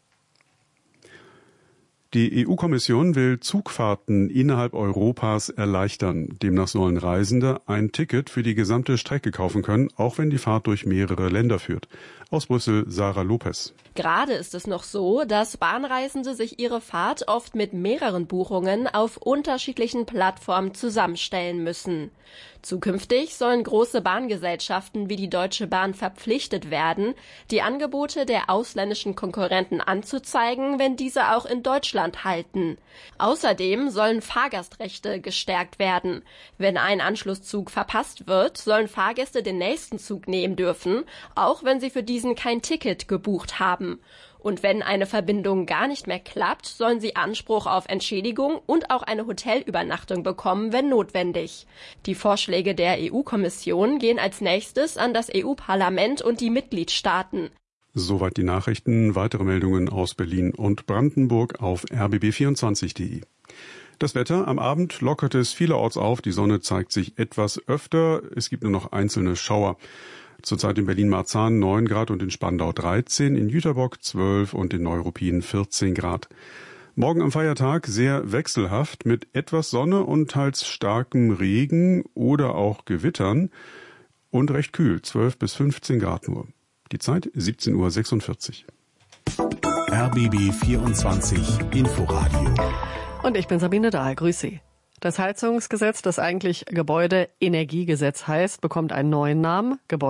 Die E U-Kommission will Zugfahrten innerhalb Europas erleichtern. Demnach sollen Reisende ein Ticket für die gesamte Strecke kaufen können, auch wenn die Fahrt durch mehrere Länder führt. Aus Brüssel, Sarah Lopez. Gerade ist es noch so, dass Bahnreisende sich ihre Fahrt oft mit mehreren Buchungen auf unterschiedlichen Plattformen zusammenstellen müssen. Zukünftig sollen große Bahngesellschaften wie die Deutsche Bahn verpflichtet werden, die Angebote der ausländischen Konkurrenten anzuzeigen, wenn diese auch in Deutschland halten. Außerdem sollen Fahrgastrechte gestärkt werden. Wenn ein Anschlusszug verpasst wird, sollen Fahrgäste den nächsten Zug nehmen dürfen, auch wenn sie für diesen kein Ticket gebucht haben. Und wenn eine Verbindung gar nicht mehr klappt, sollen sie Anspruch auf Entschädigung und auch eine Hotelübernachtung bekommen, wenn notwendig. Die Vorschläge der E U-Kommission gehen als nächstes an das E U-Parlament und die Mitgliedstaaten. Soweit die Nachrichten. Weitere Meldungen aus Berlin und Brandenburg auf r b b vierundzwanzig punkt de. Das Wetter: Am Abend lockert es vielerorts auf. Die Sonne zeigt sich etwas öfter. Es gibt nur noch einzelne Schauer. Zurzeit in Berlin-Marzahn neun Grad und in Spandau dreizehn, in Jüterbock zwölf und in Neuruppin vierzehn Grad. Morgen am Feiertag sehr wechselhaft mit etwas Sonne und teils starkem Regen oder auch Gewittern und recht kühl, zwölf bis fünfzehn Grad nur. Die Zeit siebzehn Uhr sechsundvierzig. R B B vierundzwanzig Inforadio. Und ich bin Sabine Dahl. Grüß Sie. Das Heizungsgesetz, das eigentlich Gebäudeenergiegesetz heißt, bekommt einen neuen Namen, Gebäudeheizungsgesetz.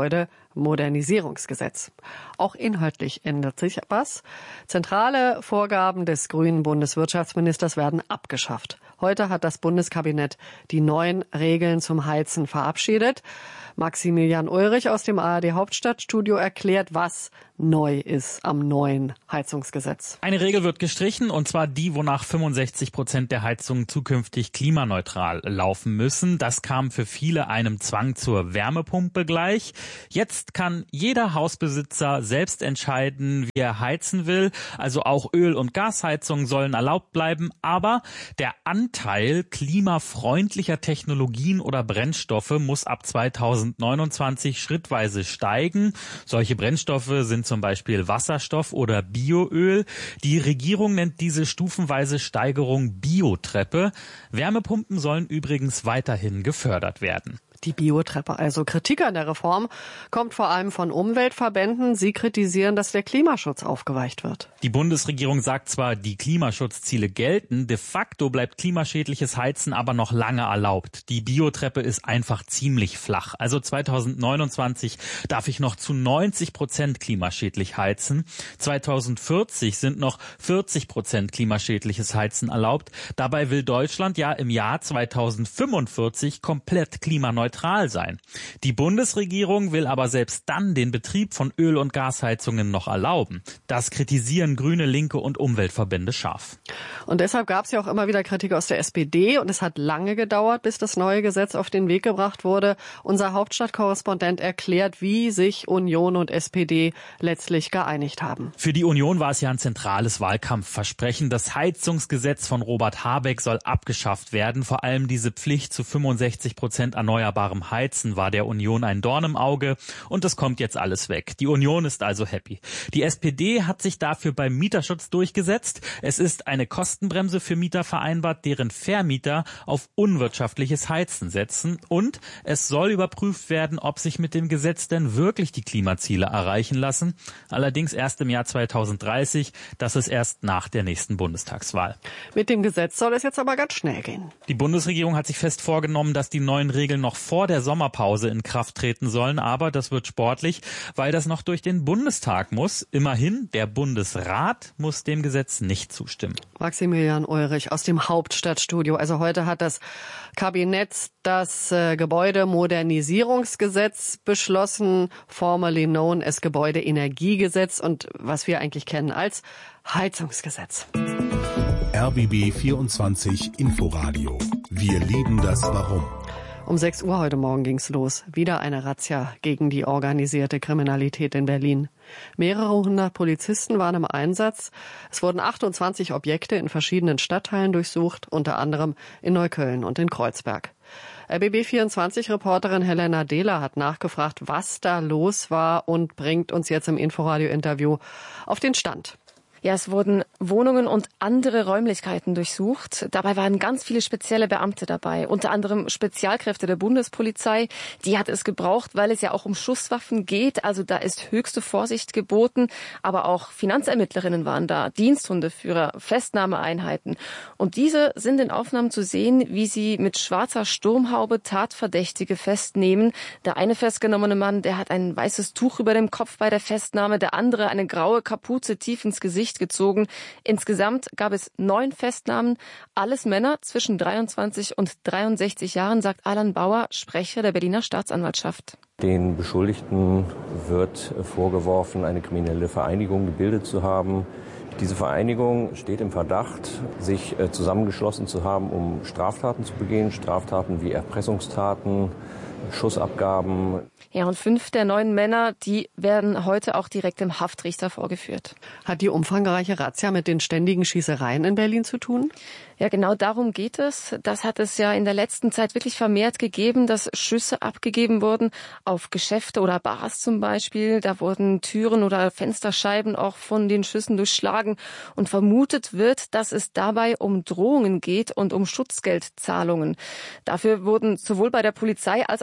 Gebäudemodernisierungsgesetz. Auch inhaltlich ändert sich was. Zentrale Vorgaben des grünen Bundeswirtschaftsministers werden abgeschafft. Heute hat das Bundeskabinett die neuen Regeln zum Heizen verabschiedet. Maximilian Ulrich aus dem A R D Hauptstadtstudio erklärt, was neu ist am neuen Heizungsgesetz. Eine Regel wird gestrichen, und zwar die, wonach fünfundsechzig Prozent der Heizungen zukünftig klimaneutral laufen müssen. Das kam für viele einem Zwang zur Wärmepumpe gleich. Jetzt kann jeder Hausbesitzer selbst entscheiden, wie er heizen will. Also auch Öl- und Gasheizungen sollen erlaubt bleiben. Aber der Anteil klimafreundlicher Technologien oder Brennstoffe muss ab zweitausendneunundzwanzig schrittweise steigen. Solche Brennstoffe sind zum Beispiel Wasserstoff oder Bioöl. Die Regierung nennt diese stufenweise Steigerung Biotreppe. Wärmepumpen sollen übrigens weiterhin gefördert werden. Die Biotreppe, also Kritik an der Reform, kommt vor allem von Umweltverbänden. Sie kritisieren, dass der Klimaschutz aufgeweicht wird. Die Bundesregierung sagt zwar, die Klimaschutzziele gelten, de facto bleibt klimaschädliches Heizen aber noch lange erlaubt. Die Biotreppe ist einfach ziemlich flach. Also zweitausendneunundzwanzig darf ich noch zu neunzig Prozent klimaschädlich heizen. zweitausendvierzig sind noch vierzig Prozent klimaschädliches Heizen erlaubt. Dabei will Deutschland ja im Jahr zweitausendfünfundvierzig komplett klimaneutral sein. Die Bundesregierung will aber selbst dann den Betrieb von Öl- und Gasheizungen noch erlauben. Das kritisieren Grüne, Linke und Umweltverbände scharf. Und deshalb gab es ja auch immer wieder Kritik aus der S P D, und es hat lange gedauert, bis das neue Gesetz auf den Weg gebracht wurde. Unser Hauptstadtkorrespondent erklärt, wie sich Union und S P D letztlich geeinigt haben. Für die Union war es ja ein zentrales Wahlkampfversprechen. Das Heizungsgesetz von Robert Habeck soll abgeschafft werden. Vor allem diese Pflicht zu fünfundsechzig Prozent erneuerbarem Heizen war der Union ein Dorn im Auge, und es kommt jetzt alles weg. Die Union ist also happy. Die S P D hat sich dafür beim Mieterschutz durchgesetzt. Es ist eine Kostenbremse für Mieter vereinbart, deren Vermieter auf unwirtschaftliches Heizen setzen, und es soll überprüft werden, ob sich mit dem Gesetz denn wirklich die Klimaziele erreichen lassen. Allerdings erst im Jahr zweitausenddreißig, das ist erst nach der nächsten Bundestagswahl. Mit dem Gesetz soll es jetzt aber ganz schnell gehen. Die Bundesregierung hat sich fest vorgenommen, dass die neuen Regeln noch vor der Sommerpause in Kraft treten sollen, aber das wird sportlich, weil das noch durch den Bundestag muss. Immerhin, der Bundesrat muss dem Gesetz nicht zustimmen. Maximilian Ulrich aus dem Hauptstadtstudio. Also heute hat das Kabinett das äh, Gebäudemodernisierungsgesetz beschlossen, formerly known as Gebäudeenergiegesetz, und was wir eigentlich kennen als Heizungsgesetz. R B B vierundzwanzig Inforadio. Wir lieben das Warum. Um sechs Uhr heute Morgen ging's los. Wieder eine Razzia gegen die organisierte Kriminalität in Berlin. Mehrere hundert Polizisten waren im Einsatz. Es wurden achtundzwanzig Objekte in verschiedenen Stadtteilen durchsucht, unter anderem in Neukölln und in Kreuzberg. R B B vierundzwanzig-Reporterin Helena Dehler hat nachgefragt, was da los war, und bringt uns jetzt im Inforadio-Interview auf den Stand. Ja, es wurden Wohnungen und andere Räumlichkeiten durchsucht. Dabei waren ganz viele spezielle Beamte dabei, unter anderem Spezialkräfte der Bundespolizei. Die hat es gebraucht, weil es ja auch um Schusswaffen geht. Also da ist höchste Vorsicht geboten. Aber auch Finanzermittlerinnen waren da, Diensthundeführer, Festnahmeeinheiten. Und diese sind in Aufnahmen zu sehen, wie sie mit schwarzer Sturmhaube Tatverdächtige festnehmen. Der eine festgenommene Mann, der hat ein weißes Tuch über dem Kopf bei der Festnahme, der andere eine graue Kapuze tief ins Gesicht gezogen. Insgesamt gab es neun Festnahmen, alles Männer zwischen dreiundzwanzig und dreiundsechzig Jahren, sagt Alan Bauer, Sprecher der Berliner Staatsanwaltschaft. Den Beschuldigten wird vorgeworfen, eine kriminelle Vereinigung gebildet zu haben. Diese Vereinigung steht im Verdacht, sich zusammengeschlossen zu haben, um Straftaten zu begehen, Straftaten wie Erpressungstaten, Schussabgaben. Ja, und fünf der neun Männer, die werden heute auch direkt im Haftrichter vorgeführt. Hat die umfangreiche Razzia mit den ständigen Schießereien in Berlin zu tun? Ja, genau darum geht es. Das hat es ja in der letzten Zeit wirklich vermehrt gegeben, dass Schüsse abgegeben wurden auf Geschäfte oder Bars zum Beispiel. Da wurden Türen oder Fensterscheiben auch von den Schüssen durchschlagen. Und vermutet wird, dass es dabei um Drohungen geht und um Schutzgeldzahlungen. Dafür wurden sowohl bei der Polizei als auch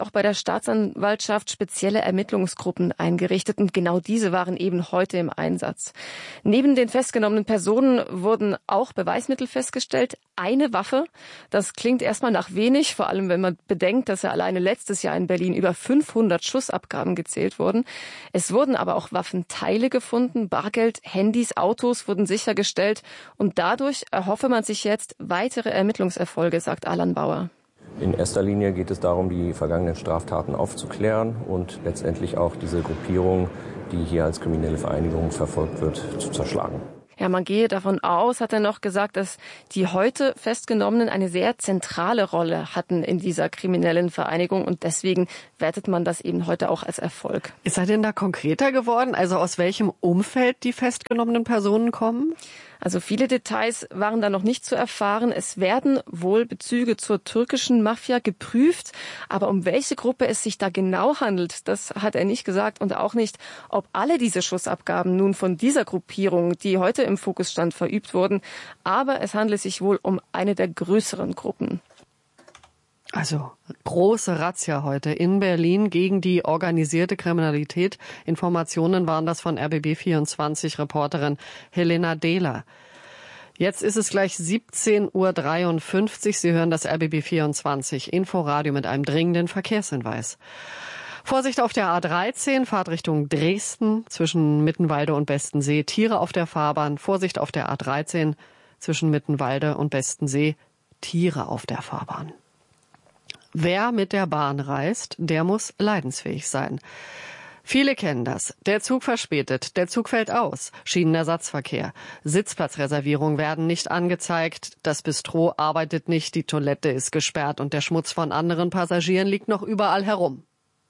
auch bei der Staatsanwaltschaft spezielle Ermittlungsgruppen eingerichtet und genau diese waren eben heute im Einsatz. Neben den festgenommenen Personen wurden auch Beweismittel festgestellt. Eine Waffe, das klingt erstmal nach wenig, vor allem wenn man bedenkt, dass ja alleine letztes Jahr in Berlin über fünfhundert Schussabgaben gezählt wurden. Es wurden aber auch Waffenteile gefunden, Bargeld, Handys, Autos wurden sichergestellt und dadurch erhoffe man sich jetzt weitere Ermittlungserfolge, sagt Alan Bauer. In erster Linie geht es darum, die vergangenen Straftaten aufzuklären und letztendlich auch diese Gruppierung, die hier als kriminelle Vereinigung verfolgt wird, zu zerschlagen. Ja, man gehe davon aus, hat er noch gesagt, dass die heute Festgenommenen eine sehr zentrale Rolle hatten in dieser kriminellen Vereinigung und deswegen wertet man das eben heute auch als Erfolg. Ist er denn da konkreter geworden? Also aus welchem Umfeld die festgenommenen Personen kommen? Also viele Details waren da noch nicht zu erfahren. Es werden wohl Bezüge zur türkischen Mafia geprüft, aber um welche Gruppe es sich da genau handelt, das hat er nicht gesagt und auch nicht, ob alle diese Schussabgaben nun von dieser Gruppierung, die heute im Fokus stand, verübt wurden. Aber es handelt sich wohl um eine der größeren Gruppen. Also große Razzia heute in Berlin gegen die organisierte Kriminalität. Informationen waren das von R B B vierundzwanzig Reporterin Helena Dehler. Jetzt ist es gleich siebzehn Uhr dreiundfünfzig. Sie hören das R B B vierundzwanzig Inforadio mit einem dringenden Verkehrshinweis. Vorsicht auf der A dreizehn, Fahrt Richtung Dresden zwischen Mittenwalde und Bestensee. Tiere auf der Fahrbahn. Vorsicht auf der A dreizehn zwischen Mittenwalde und Bestensee. Tiere auf der Fahrbahn. Wer mit der Bahn reist, der muss leidensfähig sein. Viele kennen das. Der Zug verspätet, der Zug fällt aus, Schienenersatzverkehr. Sitzplatzreservierungen werden nicht angezeigt, das Bistro arbeitet nicht, die Toilette ist gesperrt und der Schmutz von anderen Passagieren liegt noch überall herum.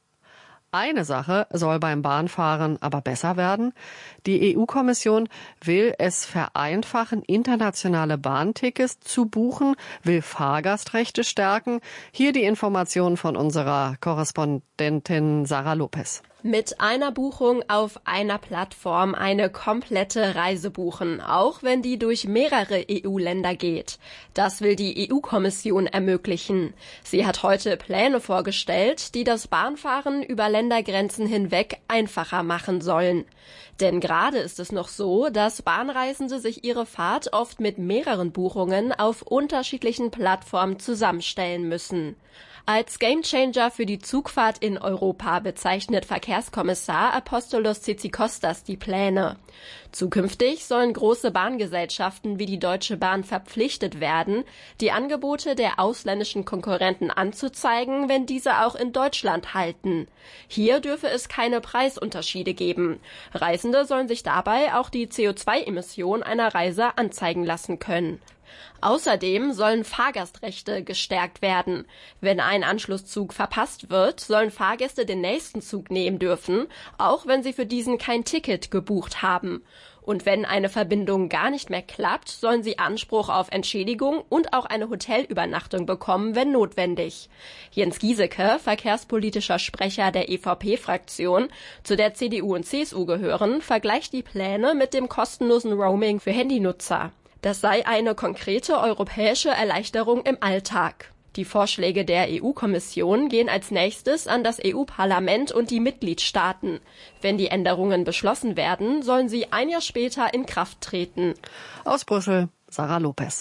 Eine Sache soll beim Bahnfahren aber besser werden. Die E U-Kommission will es vereinfachen, internationale Bahntickets zu buchen, will Fahrgastrechte stärken. Hier die Informationen von unserer Korrespondentin Sarah Lopez. Mit einer Buchung auf einer Plattform eine komplette Reise buchen, auch wenn die durch mehrere E U-Länder geht. Das will die E U-Kommission ermöglichen. Sie hat heute Pläne vorgestellt, die das Bahnfahren über Ländergrenzen hinweg einfacher machen sollen. Denn gerade ist es noch so, dass Bahnreisende sich ihre Fahrt oft mit mehreren Buchungen auf unterschiedlichen Plattformen zusammenstellen müssen. Als Gamechanger für die Zugfahrt in Europa bezeichnet Verkehrskommissar Apostolos Tzitzikostas die Pläne. Zukünftig sollen große Bahngesellschaften wie die Deutsche Bahn verpflichtet werden, die Angebote der ausländischen Konkurrenten anzuzeigen, wenn diese auch in Deutschland halten. Hier dürfe es keine Preisunterschiede geben. Reisende sollen sich dabei auch die C O zwei Emission einer Reise anzeigen lassen können. Außerdem sollen Fahrgastrechte gestärkt werden. Wenn ein Anschlusszug verpasst wird, sollen Fahrgäste den nächsten Zug nehmen dürfen, auch wenn sie für diesen kein Ticket gebucht haben. Und wenn eine Verbindung gar nicht mehr klappt, sollen sie Anspruch auf Entschädigung und auch eine Hotelübernachtung bekommen, wenn notwendig. Jens Giesecke, verkehrspolitischer Sprecher der E V P-Fraktion, zu der C D U und C S U gehören, vergleicht die Pläne mit dem kostenlosen Roaming für Handynutzer. Das sei eine konkrete europäische Erleichterung im Alltag. Die Vorschläge der E U-Kommission gehen als nächstes an das E U-Parlament und die Mitgliedstaaten. Wenn die Änderungen beschlossen werden, sollen sie ein Jahr später in Kraft treten. Aus Brüssel, Sarah Lopez.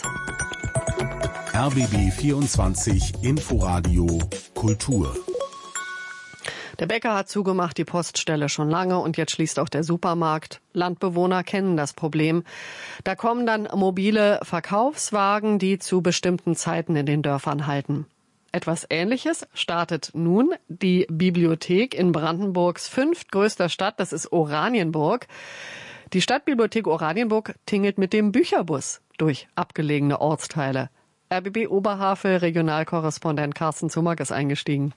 R B B vierundzwanzig Inforadio Kultur. Der Bäcker hat zugemacht, die Poststelle schon lange und jetzt schließt auch der Supermarkt. Landbewohner kennen das Problem. Da kommen dann mobile Verkaufswagen, die zu bestimmten Zeiten in den Dörfern halten. Etwas Ähnliches startet nun die Bibliothek in Brandenburgs fünftgrößter Stadt, das ist Oranienburg. Die Stadtbibliothek Oranienburg tingelt mit dem Bücherbus durch abgelegene Ortsteile. R B B Oberhavel Regionalkorrespondent Carsten Zummack ist eingestiegen.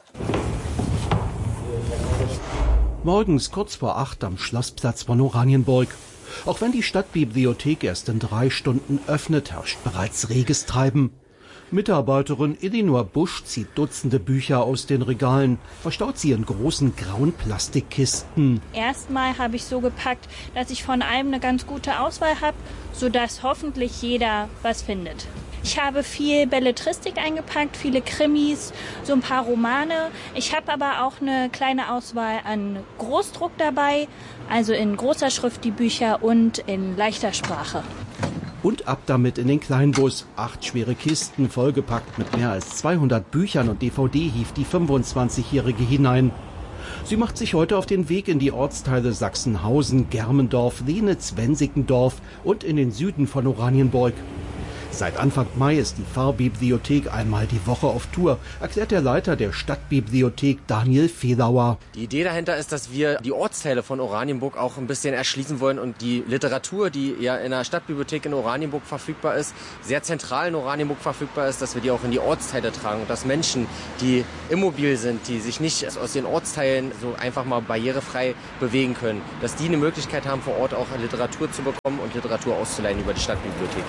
Morgens kurz vor acht am Schlossplatz von Oranienburg. Auch wenn die Stadtbibliothek erst in drei Stunden öffnet, herrscht bereits reges Treiben. Mitarbeiterin Elinor Busch zieht Dutzende Bücher aus den Regalen, verstaut sie in großen grauen Plastikkisten. Erstmal habe ich so gepackt, dass ich von allem eine ganz gute Auswahl habe, sodass hoffentlich jeder was findet. Ich habe viel Belletristik eingepackt, viele Krimis, so ein paar Romane. Ich habe aber auch eine kleine Auswahl an Großdruck dabei, also in großer Schrift die Bücher und in leichter Sprache. Und ab damit in den Kleinbus. Acht schwere Kisten, vollgepackt mit mehr als zweihundert Büchern und D V D hieft die fünfundzwanzigjährige hinein. Sie macht sich heute auf den Weg in die Ortsteile Sachsenhausen, Germendorf, Lenitz, Wensickendorf und in den Süden von Oranienburg. Seit Anfang Mai ist die Pfarrbibliothek einmal die Woche auf Tour, erklärt der Leiter der Stadtbibliothek Daniel Fehlauer. Die Idee dahinter ist, dass wir die Ortsteile von Oranienburg auch ein bisschen erschließen wollen und die Literatur, die ja in der Stadtbibliothek in Oranienburg verfügbar ist, sehr zentral in Oranienburg verfügbar ist, dass wir die auch in die Ortsteile tragen und dass Menschen, die immobil sind, die sich nicht aus den Ortsteilen so einfach mal barrierefrei bewegen können, dass die eine Möglichkeit haben, vor Ort auch Literatur zu bekommen und Literatur auszuleihen über die Stadtbibliothek.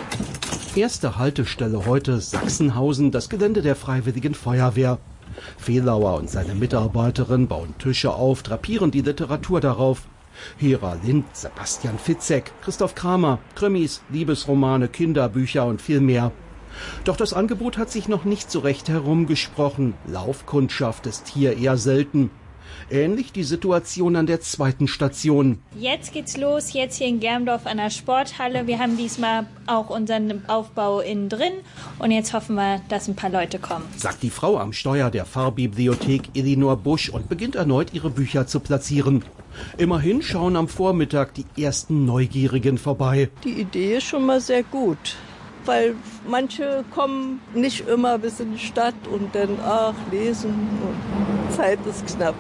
Erste Haltestelle heute Sachsenhausen, das Gelände der Freiwilligen Feuerwehr. Fehlauer und seine Mitarbeiterin bauen Tische auf, drapieren die Literatur darauf. Hera Lind, Sebastian Fitzek, Christoph Kramer, Krimis, Liebesromane, Kinderbücher und viel mehr. Doch das Angebot hat sich noch nicht so recht herumgesprochen. Laufkundschaft ist hier eher selten. Ähnlich die Situation an der zweiten Station. Jetzt geht's los, jetzt hier in Germendorf an der Sporthalle. Wir haben diesmal auch unseren Aufbau innen drin und jetzt hoffen wir, dass ein paar Leute kommen. Sagt die Frau am Steuer der Pfarrbibliothek Elinor Busch und beginnt erneut ihre Bücher zu platzieren. Immerhin schauen am Vormittag die ersten Neugierigen vorbei. Die Idee ist schon mal sehr gut. Weil manche kommen nicht immer bis in die Stadt und dann, ach, lesen, und Zeit ist knapp.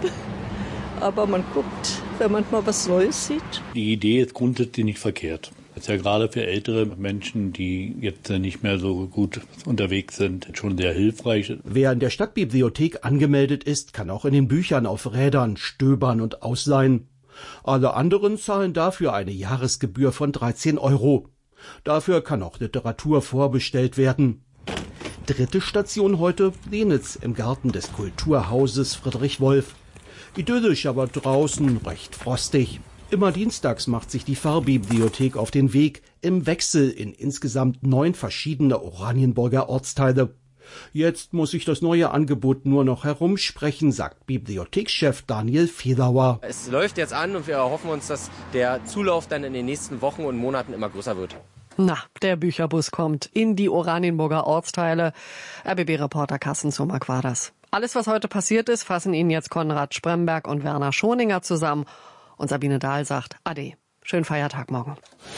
Aber man guckt, wenn man mal was Neues sieht. Die Idee ist grundsätzlich nicht verkehrt. Das ist ja gerade für ältere Menschen, die jetzt nicht mehr so gut unterwegs sind, schon sehr hilfreich. Wer in der Stadtbibliothek angemeldet ist, kann auch in den Büchern auf Rädern stöbern und ausleihen. Alle anderen zahlen dafür eine Jahresgebühr von dreizehn Euro. Dafür kann auch Literatur vorbestellt werden. Dritte Station heute Lenitz im Garten des Kulturhauses Friedrich Wolf. Idyllisch, aber draußen recht frostig. Immer dienstags macht sich die Pfarrbibliothek auf den Weg im Wechsel in insgesamt neun verschiedene Oranienburger Ortsteile. Jetzt muss sich das neue Angebot nur noch herumsprechen, sagt Bibliothekschef Daniel Fehlauer. Es läuft jetzt an und wir erhoffen uns, dass der Zulauf dann in den nächsten Wochen und Monaten immer größer wird. Na, der Bücherbus kommt in die Oranienburger Ortsteile. R B B-Reporter Carsten Zomack war das. Alles, was heute passiert ist, fassen Ihnen jetzt Konrad Spremberg und Werner Schoninger zusammen. Und Sabine Dahl sagt Ade. Schönen Feiertag morgen.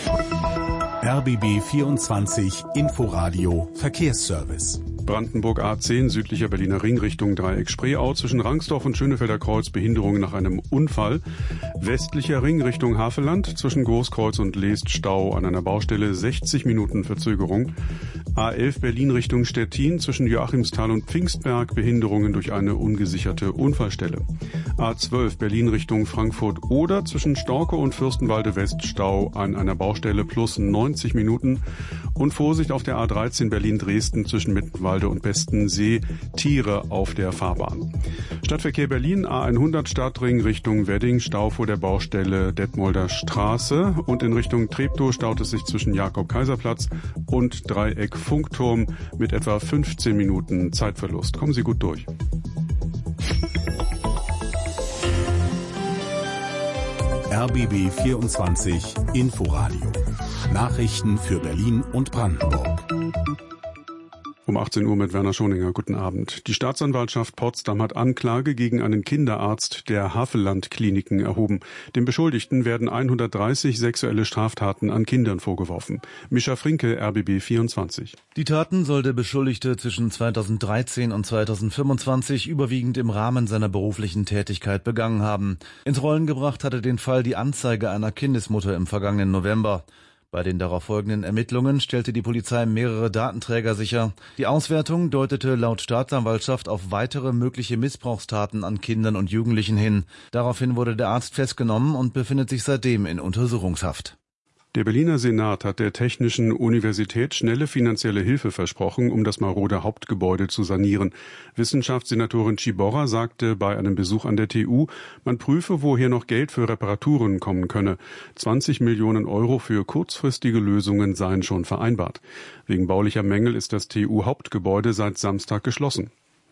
R B B vierundzwanzig Inforadio Verkehrsservice. Brandenburg A zehn, südlicher Berliner Ring, Richtung Dreieck-Spreeau, zwischen Rangsdorf und Schönefelder Kreuz, Behinderung nach einem Unfall. Westlicher Ring, Richtung Havelland, zwischen Großkreuz und Leest, Stau an einer Baustelle, sechzig Minuten Verzögerung. A elf, Berlin Richtung Stettin, zwischen Joachimsthal und Pfingstberg, Behinderungen durch eine ungesicherte Unfallstelle. A zwölf, Berlin Richtung Frankfurt-Oder, zwischen Storke und Fürstenwalde West, Stau an einer Baustelle, plus neunzig Minuten. Und Vorsicht auf der A dreizehn, Berlin-Dresden, zwischen Mittenwalde und Bestensee, Tiere auf der Fahrbahn. Stadtverkehr Berlin, A hundert Stadtring Richtung Wedding, Stau vor der Baustelle Detmolder Straße, und in Richtung Treptow staut es sich zwischen Jakob-Kaiser-Platz und Dreieck Funkturm mit etwa fünfzehn Minuten Zeitverlust. Kommen Sie gut durch. R B B vierundzwanzig Inforadio. Nachrichten für Berlin und Brandenburg. Um achtzehn Uhr mit Werner Schoninger. Guten Abend. Die Staatsanwaltschaft Potsdam hat Anklage gegen einen Kinderarzt der Havelland-Kliniken erhoben. Dem Beschuldigten werden hundertdreißig sexuelle Straftaten an Kindern vorgeworfen. Mischa Frinke, R B B vierundzwanzig. Die Taten soll der Beschuldigte zwischen zweitausenddreizehn und zweitausendfünfundzwanzig überwiegend im Rahmen seiner beruflichen Tätigkeit begangen haben. Ins Rollen gebracht hatte den Fall die Anzeige einer Kindesmutter im vergangenen November. Bei den darauf folgenden Ermittlungen stellte die Polizei mehrere Datenträger sicher. Die Auswertung deutete laut Staatsanwaltschaft auf weitere mögliche Missbrauchstaten an Kindern und Jugendlichen hin. Daraufhin wurde der Arzt festgenommen und befindet sich seitdem in Untersuchungshaft. Der Berliner Senat hat der Technischen Universität schnelle finanzielle Hilfe versprochen, um das marode Hauptgebäude zu sanieren. Wissenschaftssenatorin Ciborra sagte bei einem Besuch an der T U, man prüfe, woher noch Geld für Reparaturen kommen könne. zwanzig Millionen Euro für kurzfristige Lösungen seien schon vereinbart. Wegen baulicher Mängel ist das T U-Hauptgebäude seit Samstag geschlossen.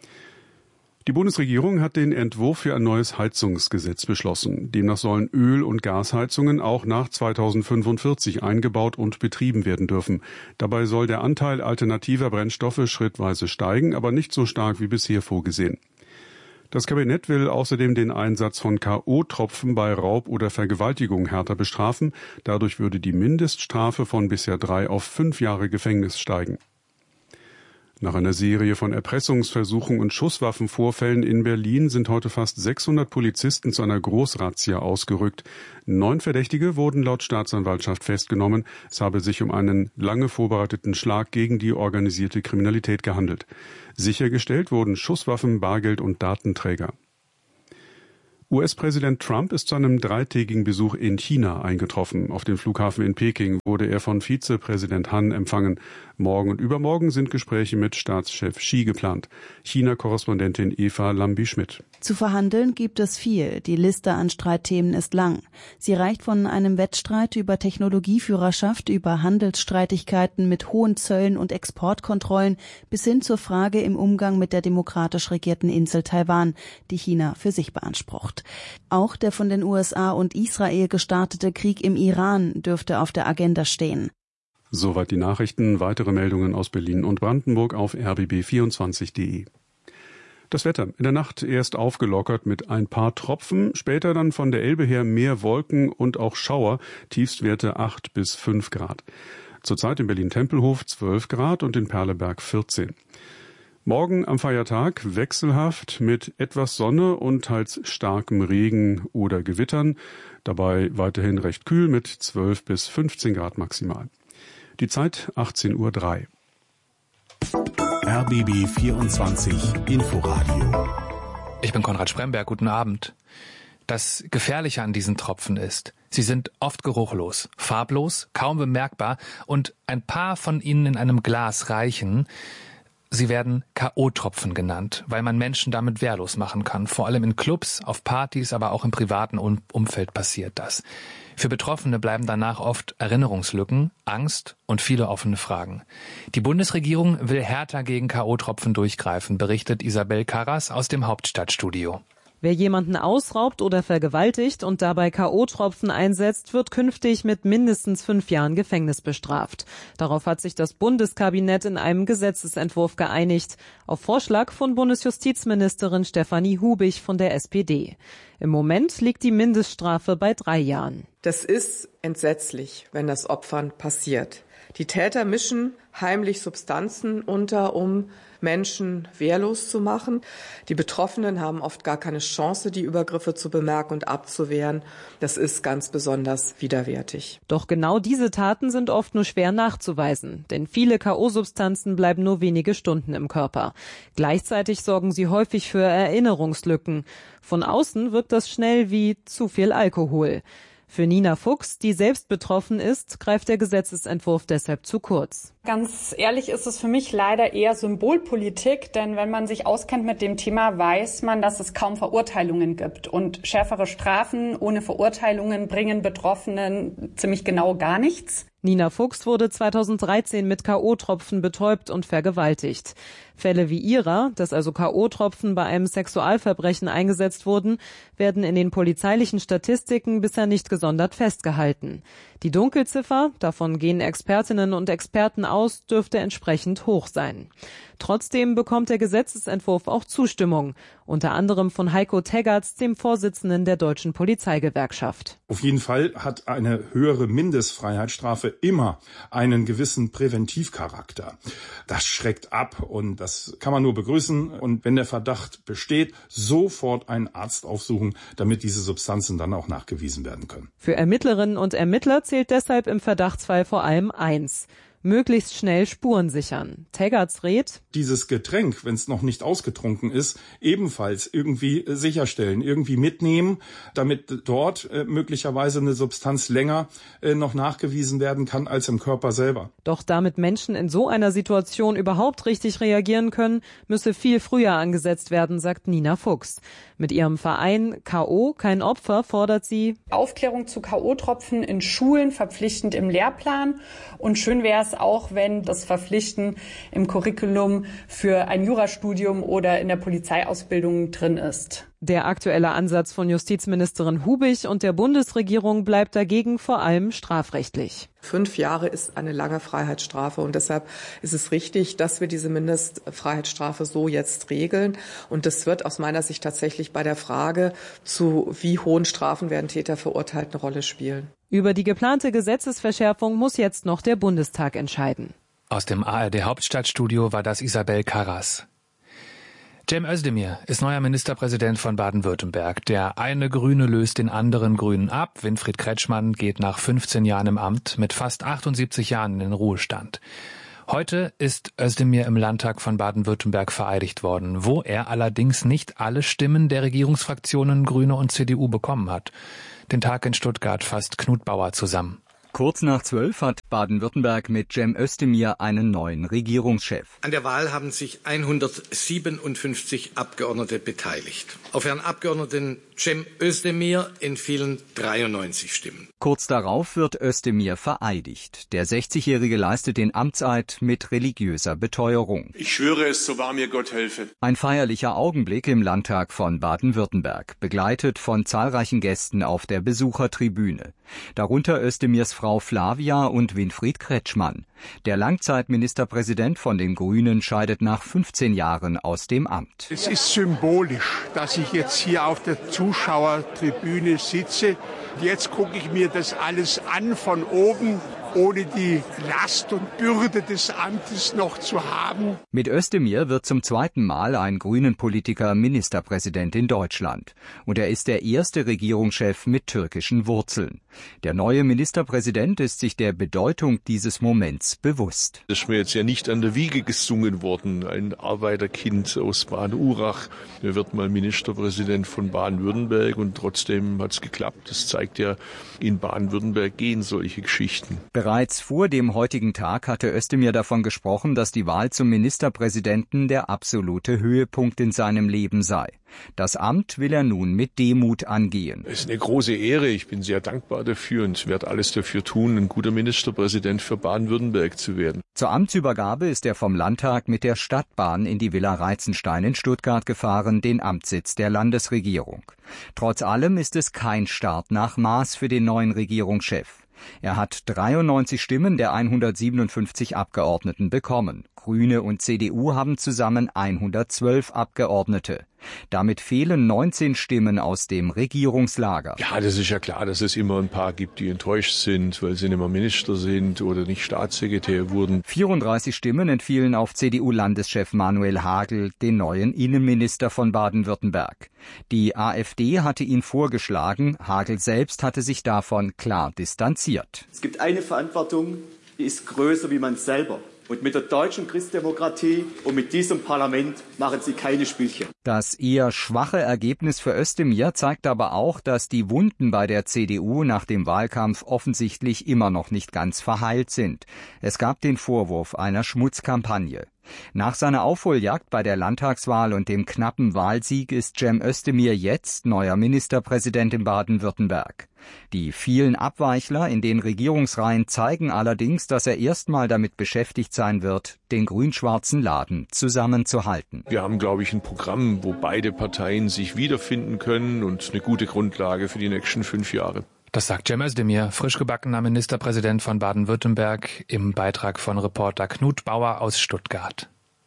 Die Bundesregierung hat den Entwurf für ein neues Heizungsgesetz beschlossen. Demnach sollen Öl- und Gasheizungen auch nach zweitausendfünfundvierzig eingebaut und betrieben werden dürfen. Dabei soll der Anteil alternativer Brennstoffe schrittweise steigen, aber nicht so stark wie bisher vorgesehen. Das Kabinett will außerdem den Einsatz von K O-Tropfen bei Raub oder Vergewaltigung härter bestrafen. Dadurch würde die Mindeststrafe von bisher drei auf fünf Jahre Gefängnis steigen. Nach einer Serie von Erpressungsversuchen und Schusswaffenvorfällen in Berlin sind heute fast sechshundert Polizisten zu einer Großrazzia ausgerückt. Neun Verdächtige wurden laut Staatsanwaltschaft festgenommen. Es habe sich um einen lange vorbereiteten Schlag gegen die organisierte Kriminalität gehandelt. Sichergestellt wurden Schusswaffen, Bargeld und Datenträger. U S-Präsident Trump ist zu einem dreitägigen Besuch in China eingetroffen. Auf dem Flughafen in Peking wurde er von Vizepräsident Han empfangen. Morgen und übermorgen sind Gespräche mit Staatschef Xi geplant. China-Korrespondentin Eva Lambi-Schmidt. Zu verhandeln gibt es viel. Die Liste an Streitthemen ist lang. Sie reicht von einem Wettstreit über Technologieführerschaft, über Handelsstreitigkeiten mit hohen Zöllen und Exportkontrollen bis hin zur Frage im Umgang mit der demokratisch regierten Insel Taiwan, die China für sich beansprucht. Auch der von den U S A und Israel gestartete Krieg im Iran dürfte auf der Agenda stehen. Soweit die Nachrichten. Weitere Meldungen aus Berlin und Brandenburg auf r b b vierundzwanzig punkt de. Das Wetter. In der Nacht erst aufgelockert mit ein paar Tropfen, später dann von der Elbe her mehr Wolken und auch Schauer, Tiefstwerte acht bis fünf Grad. Zurzeit in Berlin-Tempelhof zwölf Grad und in Perleberg vierzehn. Morgen am Feiertag wechselhaft mit etwas Sonne und teils starkem Regen oder Gewittern, dabei weiterhin recht kühl mit zwölf bis fünfzehn Grad maximal. Die Zeit achtzehn Uhr drei. R B B vierundzwanzig Inforadio. Ich bin Konrad Spremberg, guten Abend. Das Gefährliche an diesen Tropfen ist, sie sind oft geruchlos, farblos, kaum bemerkbar und ein paar von ihnen in einem Glas reichen. Sie werden K O-Tropfen genannt, weil man Menschen damit wehrlos machen kann. Vor allem in Clubs, auf Partys, aber auch im privaten Umfeld passiert das. Für Betroffene bleiben danach oft Erinnerungslücken, Angst und viele offene Fragen. Die Bundesregierung will härter gegen K O-Tropfen durchgreifen, berichtet Isabel Karras aus dem Hauptstadtstudio. Wer jemanden ausraubt oder vergewaltigt und dabei K O-Tropfen einsetzt, wird künftig mit mindestens fünf Jahren Gefängnis bestraft. Darauf hat sich das Bundeskabinett in einem Gesetzesentwurf geeinigt, auf Vorschlag von Bundesjustizministerin Stefanie Hubig von der S P D. Im Moment liegt die Mindeststrafe bei drei Jahren. Das ist entsetzlich, wenn das Opfern passiert. Die Täter mischen heimlich Substanzen unter, um Menschen wehrlos zu machen. Die Betroffenen haben oft gar keine Chance, die Übergriffe zu bemerken und abzuwehren. Das ist ganz besonders widerwärtig. Doch genau diese Taten sind oft nur schwer nachzuweisen, denn viele K O-Substanzen bleiben nur wenige Stunden im Körper. Gleichzeitig sorgen sie häufig für Erinnerungslücken. Von außen wirkt das schnell wie zu viel Alkohol. Für Nina Fuchs, die selbst betroffen ist, greift der Gesetzesentwurf deshalb zu kurz. Ganz ehrlich ist es für mich leider eher Symbolpolitik, denn wenn man sich auskennt mit dem Thema, weiß man, dass es kaum Verurteilungen gibt. Und schärfere Strafen ohne Verurteilungen bringen Betroffenen ziemlich genau gar nichts. Nina Fuchs wurde zweitausenddreizehn mit K O-Tropfen betäubt und vergewaltigt. Fälle wie ihrer, dass also K O-Tropfen bei einem Sexualverbrechen eingesetzt wurden, werden in den polizeilichen Statistiken bisher nicht gesondert festgehalten. Die Dunkelziffer, davon gehen Expertinnen und Experten aus, dürfte entsprechend hoch sein. Trotzdem bekommt der Gesetzesentwurf auch Zustimmung, unter anderem von Heiko Teggerts, dem Vorsitzenden der Deutschen Polizeigewerkschaft. Auf jeden Fall hat eine höhere Mindestfreiheitsstrafe immer einen gewissen Präventivcharakter. Das schreckt ab und das kann man nur begrüßen. Und wenn der Verdacht besteht, sofort einen Arzt aufsuchen, damit diese Substanzen dann auch nachgewiesen werden können. Für Ermittlerinnen und Ermittler zählt deshalb im Verdachtsfall vor allem eins: möglichst schnell Spuren sichern. Teggerts rät: Dieses Getränk, wenn es noch nicht ausgetrunken ist, ebenfalls irgendwie sicherstellen, irgendwie mitnehmen, damit dort äh, möglicherweise eine Substanz länger äh, noch nachgewiesen werden kann als im Körper selber. Doch damit Menschen in so einer Situation überhaupt richtig reagieren können, müsse viel früher angesetzt werden, sagt Nina Fuchs. Mit ihrem Verein K O kein Opfer fordert sie Aufklärung zu K O-Tropfen in Schulen verpflichtend im Lehrplan. Und schön wäre es auch, wenn das Verpflichten im Curriculum für ein Jurastudium oder in der Polizeiausbildung drin ist. Der aktuelle Ansatz von Justizministerin Hubig und der Bundesregierung bleibt dagegen vor allem strafrechtlich. Fünf Jahre ist eine lange Freiheitsstrafe und deshalb ist es richtig, dass wir diese Mindestfreiheitsstrafe so jetzt regeln. Und das wird aus meiner Sicht tatsächlich bei der Frage, zu wie hohen Strafen werden Täter verurteilt, eine Rolle spielen. Über die geplante Gesetzesverschärfung muss jetzt noch der Bundestag entscheiden. Aus dem A R D-Hauptstadtstudio war das Isabel Karras. Cem Özdemir ist neuer Ministerpräsident von Baden-Württemberg. Der eine Grüne löst den anderen Grünen ab. Winfried Kretschmann geht nach fünfzehn Jahren im Amt mit fast achtundsiebzig Jahren in den Ruhestand. Heute ist Özdemir im Landtag von Baden-Württemberg vereidigt worden, wo er allerdings nicht alle Stimmen der Regierungsfraktionen Grüne und C D U bekommen hat. Den Tag in Stuttgart fasst Knut Bauer zusammen. Kurz nach zwölf hat Baden-Württemberg mit Cem Özdemir einen neuen Regierungschef. An der Wahl haben sich hundertsiebenundfünfzig Abgeordnete beteiligt. Auf Herrn Abgeordneten Cem Özdemir entfielen dreiundneunzig Stimmen. Kurz darauf wird Özdemir vereidigt. Der sechzigjährige leistet den Amtseid mit religiöser Beteuerung. Ich schwöre es, so wahr mir Gott helfe. Ein feierlicher Augenblick im Landtag von Baden-Württemberg, begleitet von zahlreichen Gästen auf der Besuchertribüne. Darunter Özdemirs Frau Flavia und Winfried Kretschmann. Der Langzeitministerpräsident von den Grünen scheidet nach fünfzehn Jahren aus dem Amt. Es ist symbolisch, dass ich jetzt hier auf der Zuschauertribüne sitze. Jetzt gucke ich mir das alles an von oben, ohne die Last und Bürde des Amtes noch zu haben. Mit Özdemir wird zum zweiten Mal ein Grünen-Politiker Ministerpräsident in Deutschland. Und er ist der erste Regierungschef mit türkischen Wurzeln. Der neue Ministerpräsident ist sich der Bedeutung dieses Moments bewusst. Das ist mir jetzt ja nicht an der Wiege gesungen worden. Ein Arbeiterkind aus Baden-Urach. Er wird mal Ministerpräsident von Baden-Württemberg und trotzdem hat es geklappt. Das zeigt ja, in Baden-Württemberg gehen solche Geschichten. Bereits vor dem heutigen Tag hatte Özdemir davon gesprochen, dass die Wahl zum Ministerpräsidenten der absolute Höhepunkt in seinem Leben sei. Das Amt will er nun mit Demut angehen. Es ist eine große Ehre. Ich bin sehr dankbar dafür und werde alles dafür tun, ein guter Ministerpräsident für Baden-Württemberg zu werden. Zur Amtsübergabe ist er vom Landtag mit der Stadtbahn in die Villa Reitzenstein in Stuttgart gefahren, den Amtssitz der Landesregierung. Trotz allem ist es kein Start nach Maß für den neuen Regierungschef. Er hat dreiundneunzig Stimmen der hundertsiebenundfünfzig Abgeordneten bekommen. Grüne und C D U haben zusammen hundertzwölf Abgeordnete. Damit fehlen neunzehn Stimmen aus dem Regierungslager. Ja, das ist ja klar, dass es immer ein paar gibt, die enttäuscht sind, weil sie nicht mehr Minister sind oder nicht Staatssekretär wurden. vierunddreißig Stimmen entfielen auf C D U-Landeschef Manuel Hagel, den neuen Innenminister von Baden-Württemberg. Die AfD hatte ihn vorgeschlagen, Hagel selbst hatte sich davon klar distanziert. Es gibt eine Verantwortung, die ist größer wie man selber. Und mit der deutschen Christdemokratie und mit diesem Parlament machen sie keine Spielchen. Das eher schwache Ergebnis für Özdemir zeigt aber auch, dass die Wunden bei der C D U nach dem Wahlkampf offensichtlich immer noch nicht ganz verheilt sind. Es gab den Vorwurf einer Schmutzkampagne. Nach seiner Aufholjagd bei der Landtagswahl und dem knappen Wahlsieg ist Cem Özdemir jetzt neuer Ministerpräsident in Baden-Württemberg. Die vielen Abweichler in den Regierungsreihen zeigen allerdings, dass er erstmal damit beschäftigt sein wird, den grün-schwarzen Laden zusammenzuhalten. Wir haben, glaube ich, ein Programm, wo beide Parteien sich wiederfinden können und eine gute Grundlage für die nächsten fünf Jahre. Das sagt Cem Özdemir, frisch gebackener Ministerpräsident von Baden-Württemberg, im Beitrag von Reporter Knut Bauer aus Stuttgart.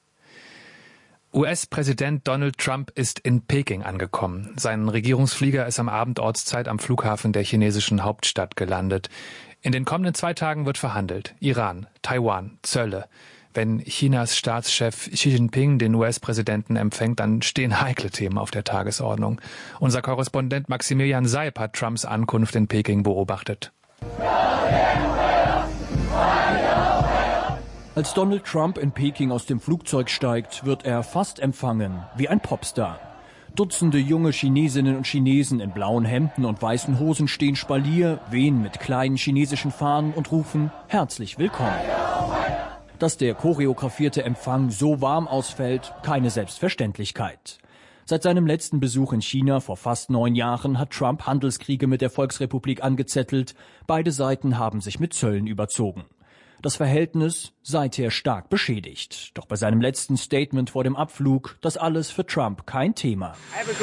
U S-Präsident Donald Trump ist in Peking angekommen. Sein Regierungsflieger ist am Abend Ortszeit am Flughafen der chinesischen Hauptstadt gelandet. In den kommenden zwei Tagen wird verhandelt. Iran, Taiwan, Zölle. Wenn Chinas Staatschef Xi Jinping den U S-Präsidenten empfängt, dann stehen heikle Themen auf der Tagesordnung. Unser Korrespondent Maximilian Seib hat Trumps Ankunft in Peking beobachtet. Als Donald Trump in Peking aus dem Flugzeug steigt, wird er fast empfangen wie ein Popstar. Dutzende junge Chinesinnen und Chinesen in blauen Hemden und weißen Hosen stehen Spalier, wehen mit kleinen chinesischen Fahnen und rufen herzlich willkommen. Dass der choreografierte Empfang so warm ausfällt, keine Selbstverständlichkeit. Seit seinem letzten Besuch in China vor fast neun Jahren hat Trump Handelskriege mit der Volksrepublik angezettelt. Beide Seiten haben sich mit Zöllen überzogen. Das Verhältnis seither stark beschädigt. Doch bei seinem letzten Statement vor dem Abflug, das alles für Trump kein Thema.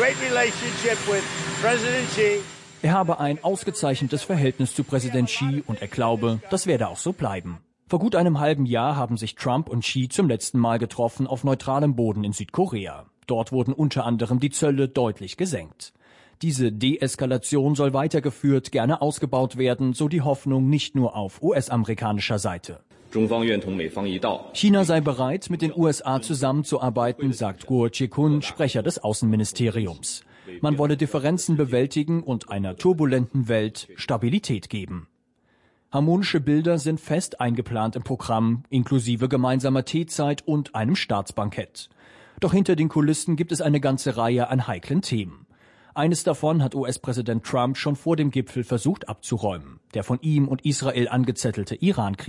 Er habe ein ausgezeichnetes Verhältnis zu Präsident Xi und er glaube, das werde auch so bleiben. Vor gut einem halben Jahr haben sich Trump und Xi zum letzten Mal getroffen auf neutralem Boden in Südkorea. Dort wurden unter anderem die Zölle deutlich gesenkt. Diese Deeskalation soll weitergeführt, gerne ausgebaut werden, so die Hoffnung nicht nur auf U S-amerikanischer Seite. China sei bereit, mit den U S A zusammenzuarbeiten, sagt Guo Zhikun, Sprecher des Außenministeriums. Man wolle Differenzen bewältigen und einer turbulenten Welt Stabilität geben. Harmonische Bilder sind fest eingeplant im Programm, inklusive gemeinsamer Teezeit und einem Staatsbankett. Doch hinter den Kulissen gibt es eine ganze Reihe an heiklen Themen. Eines davon hat U S-Präsident Trump schon vor dem Gipfel versucht abzuräumen: der von ihm und Israel angezettelte Iran-Krieg.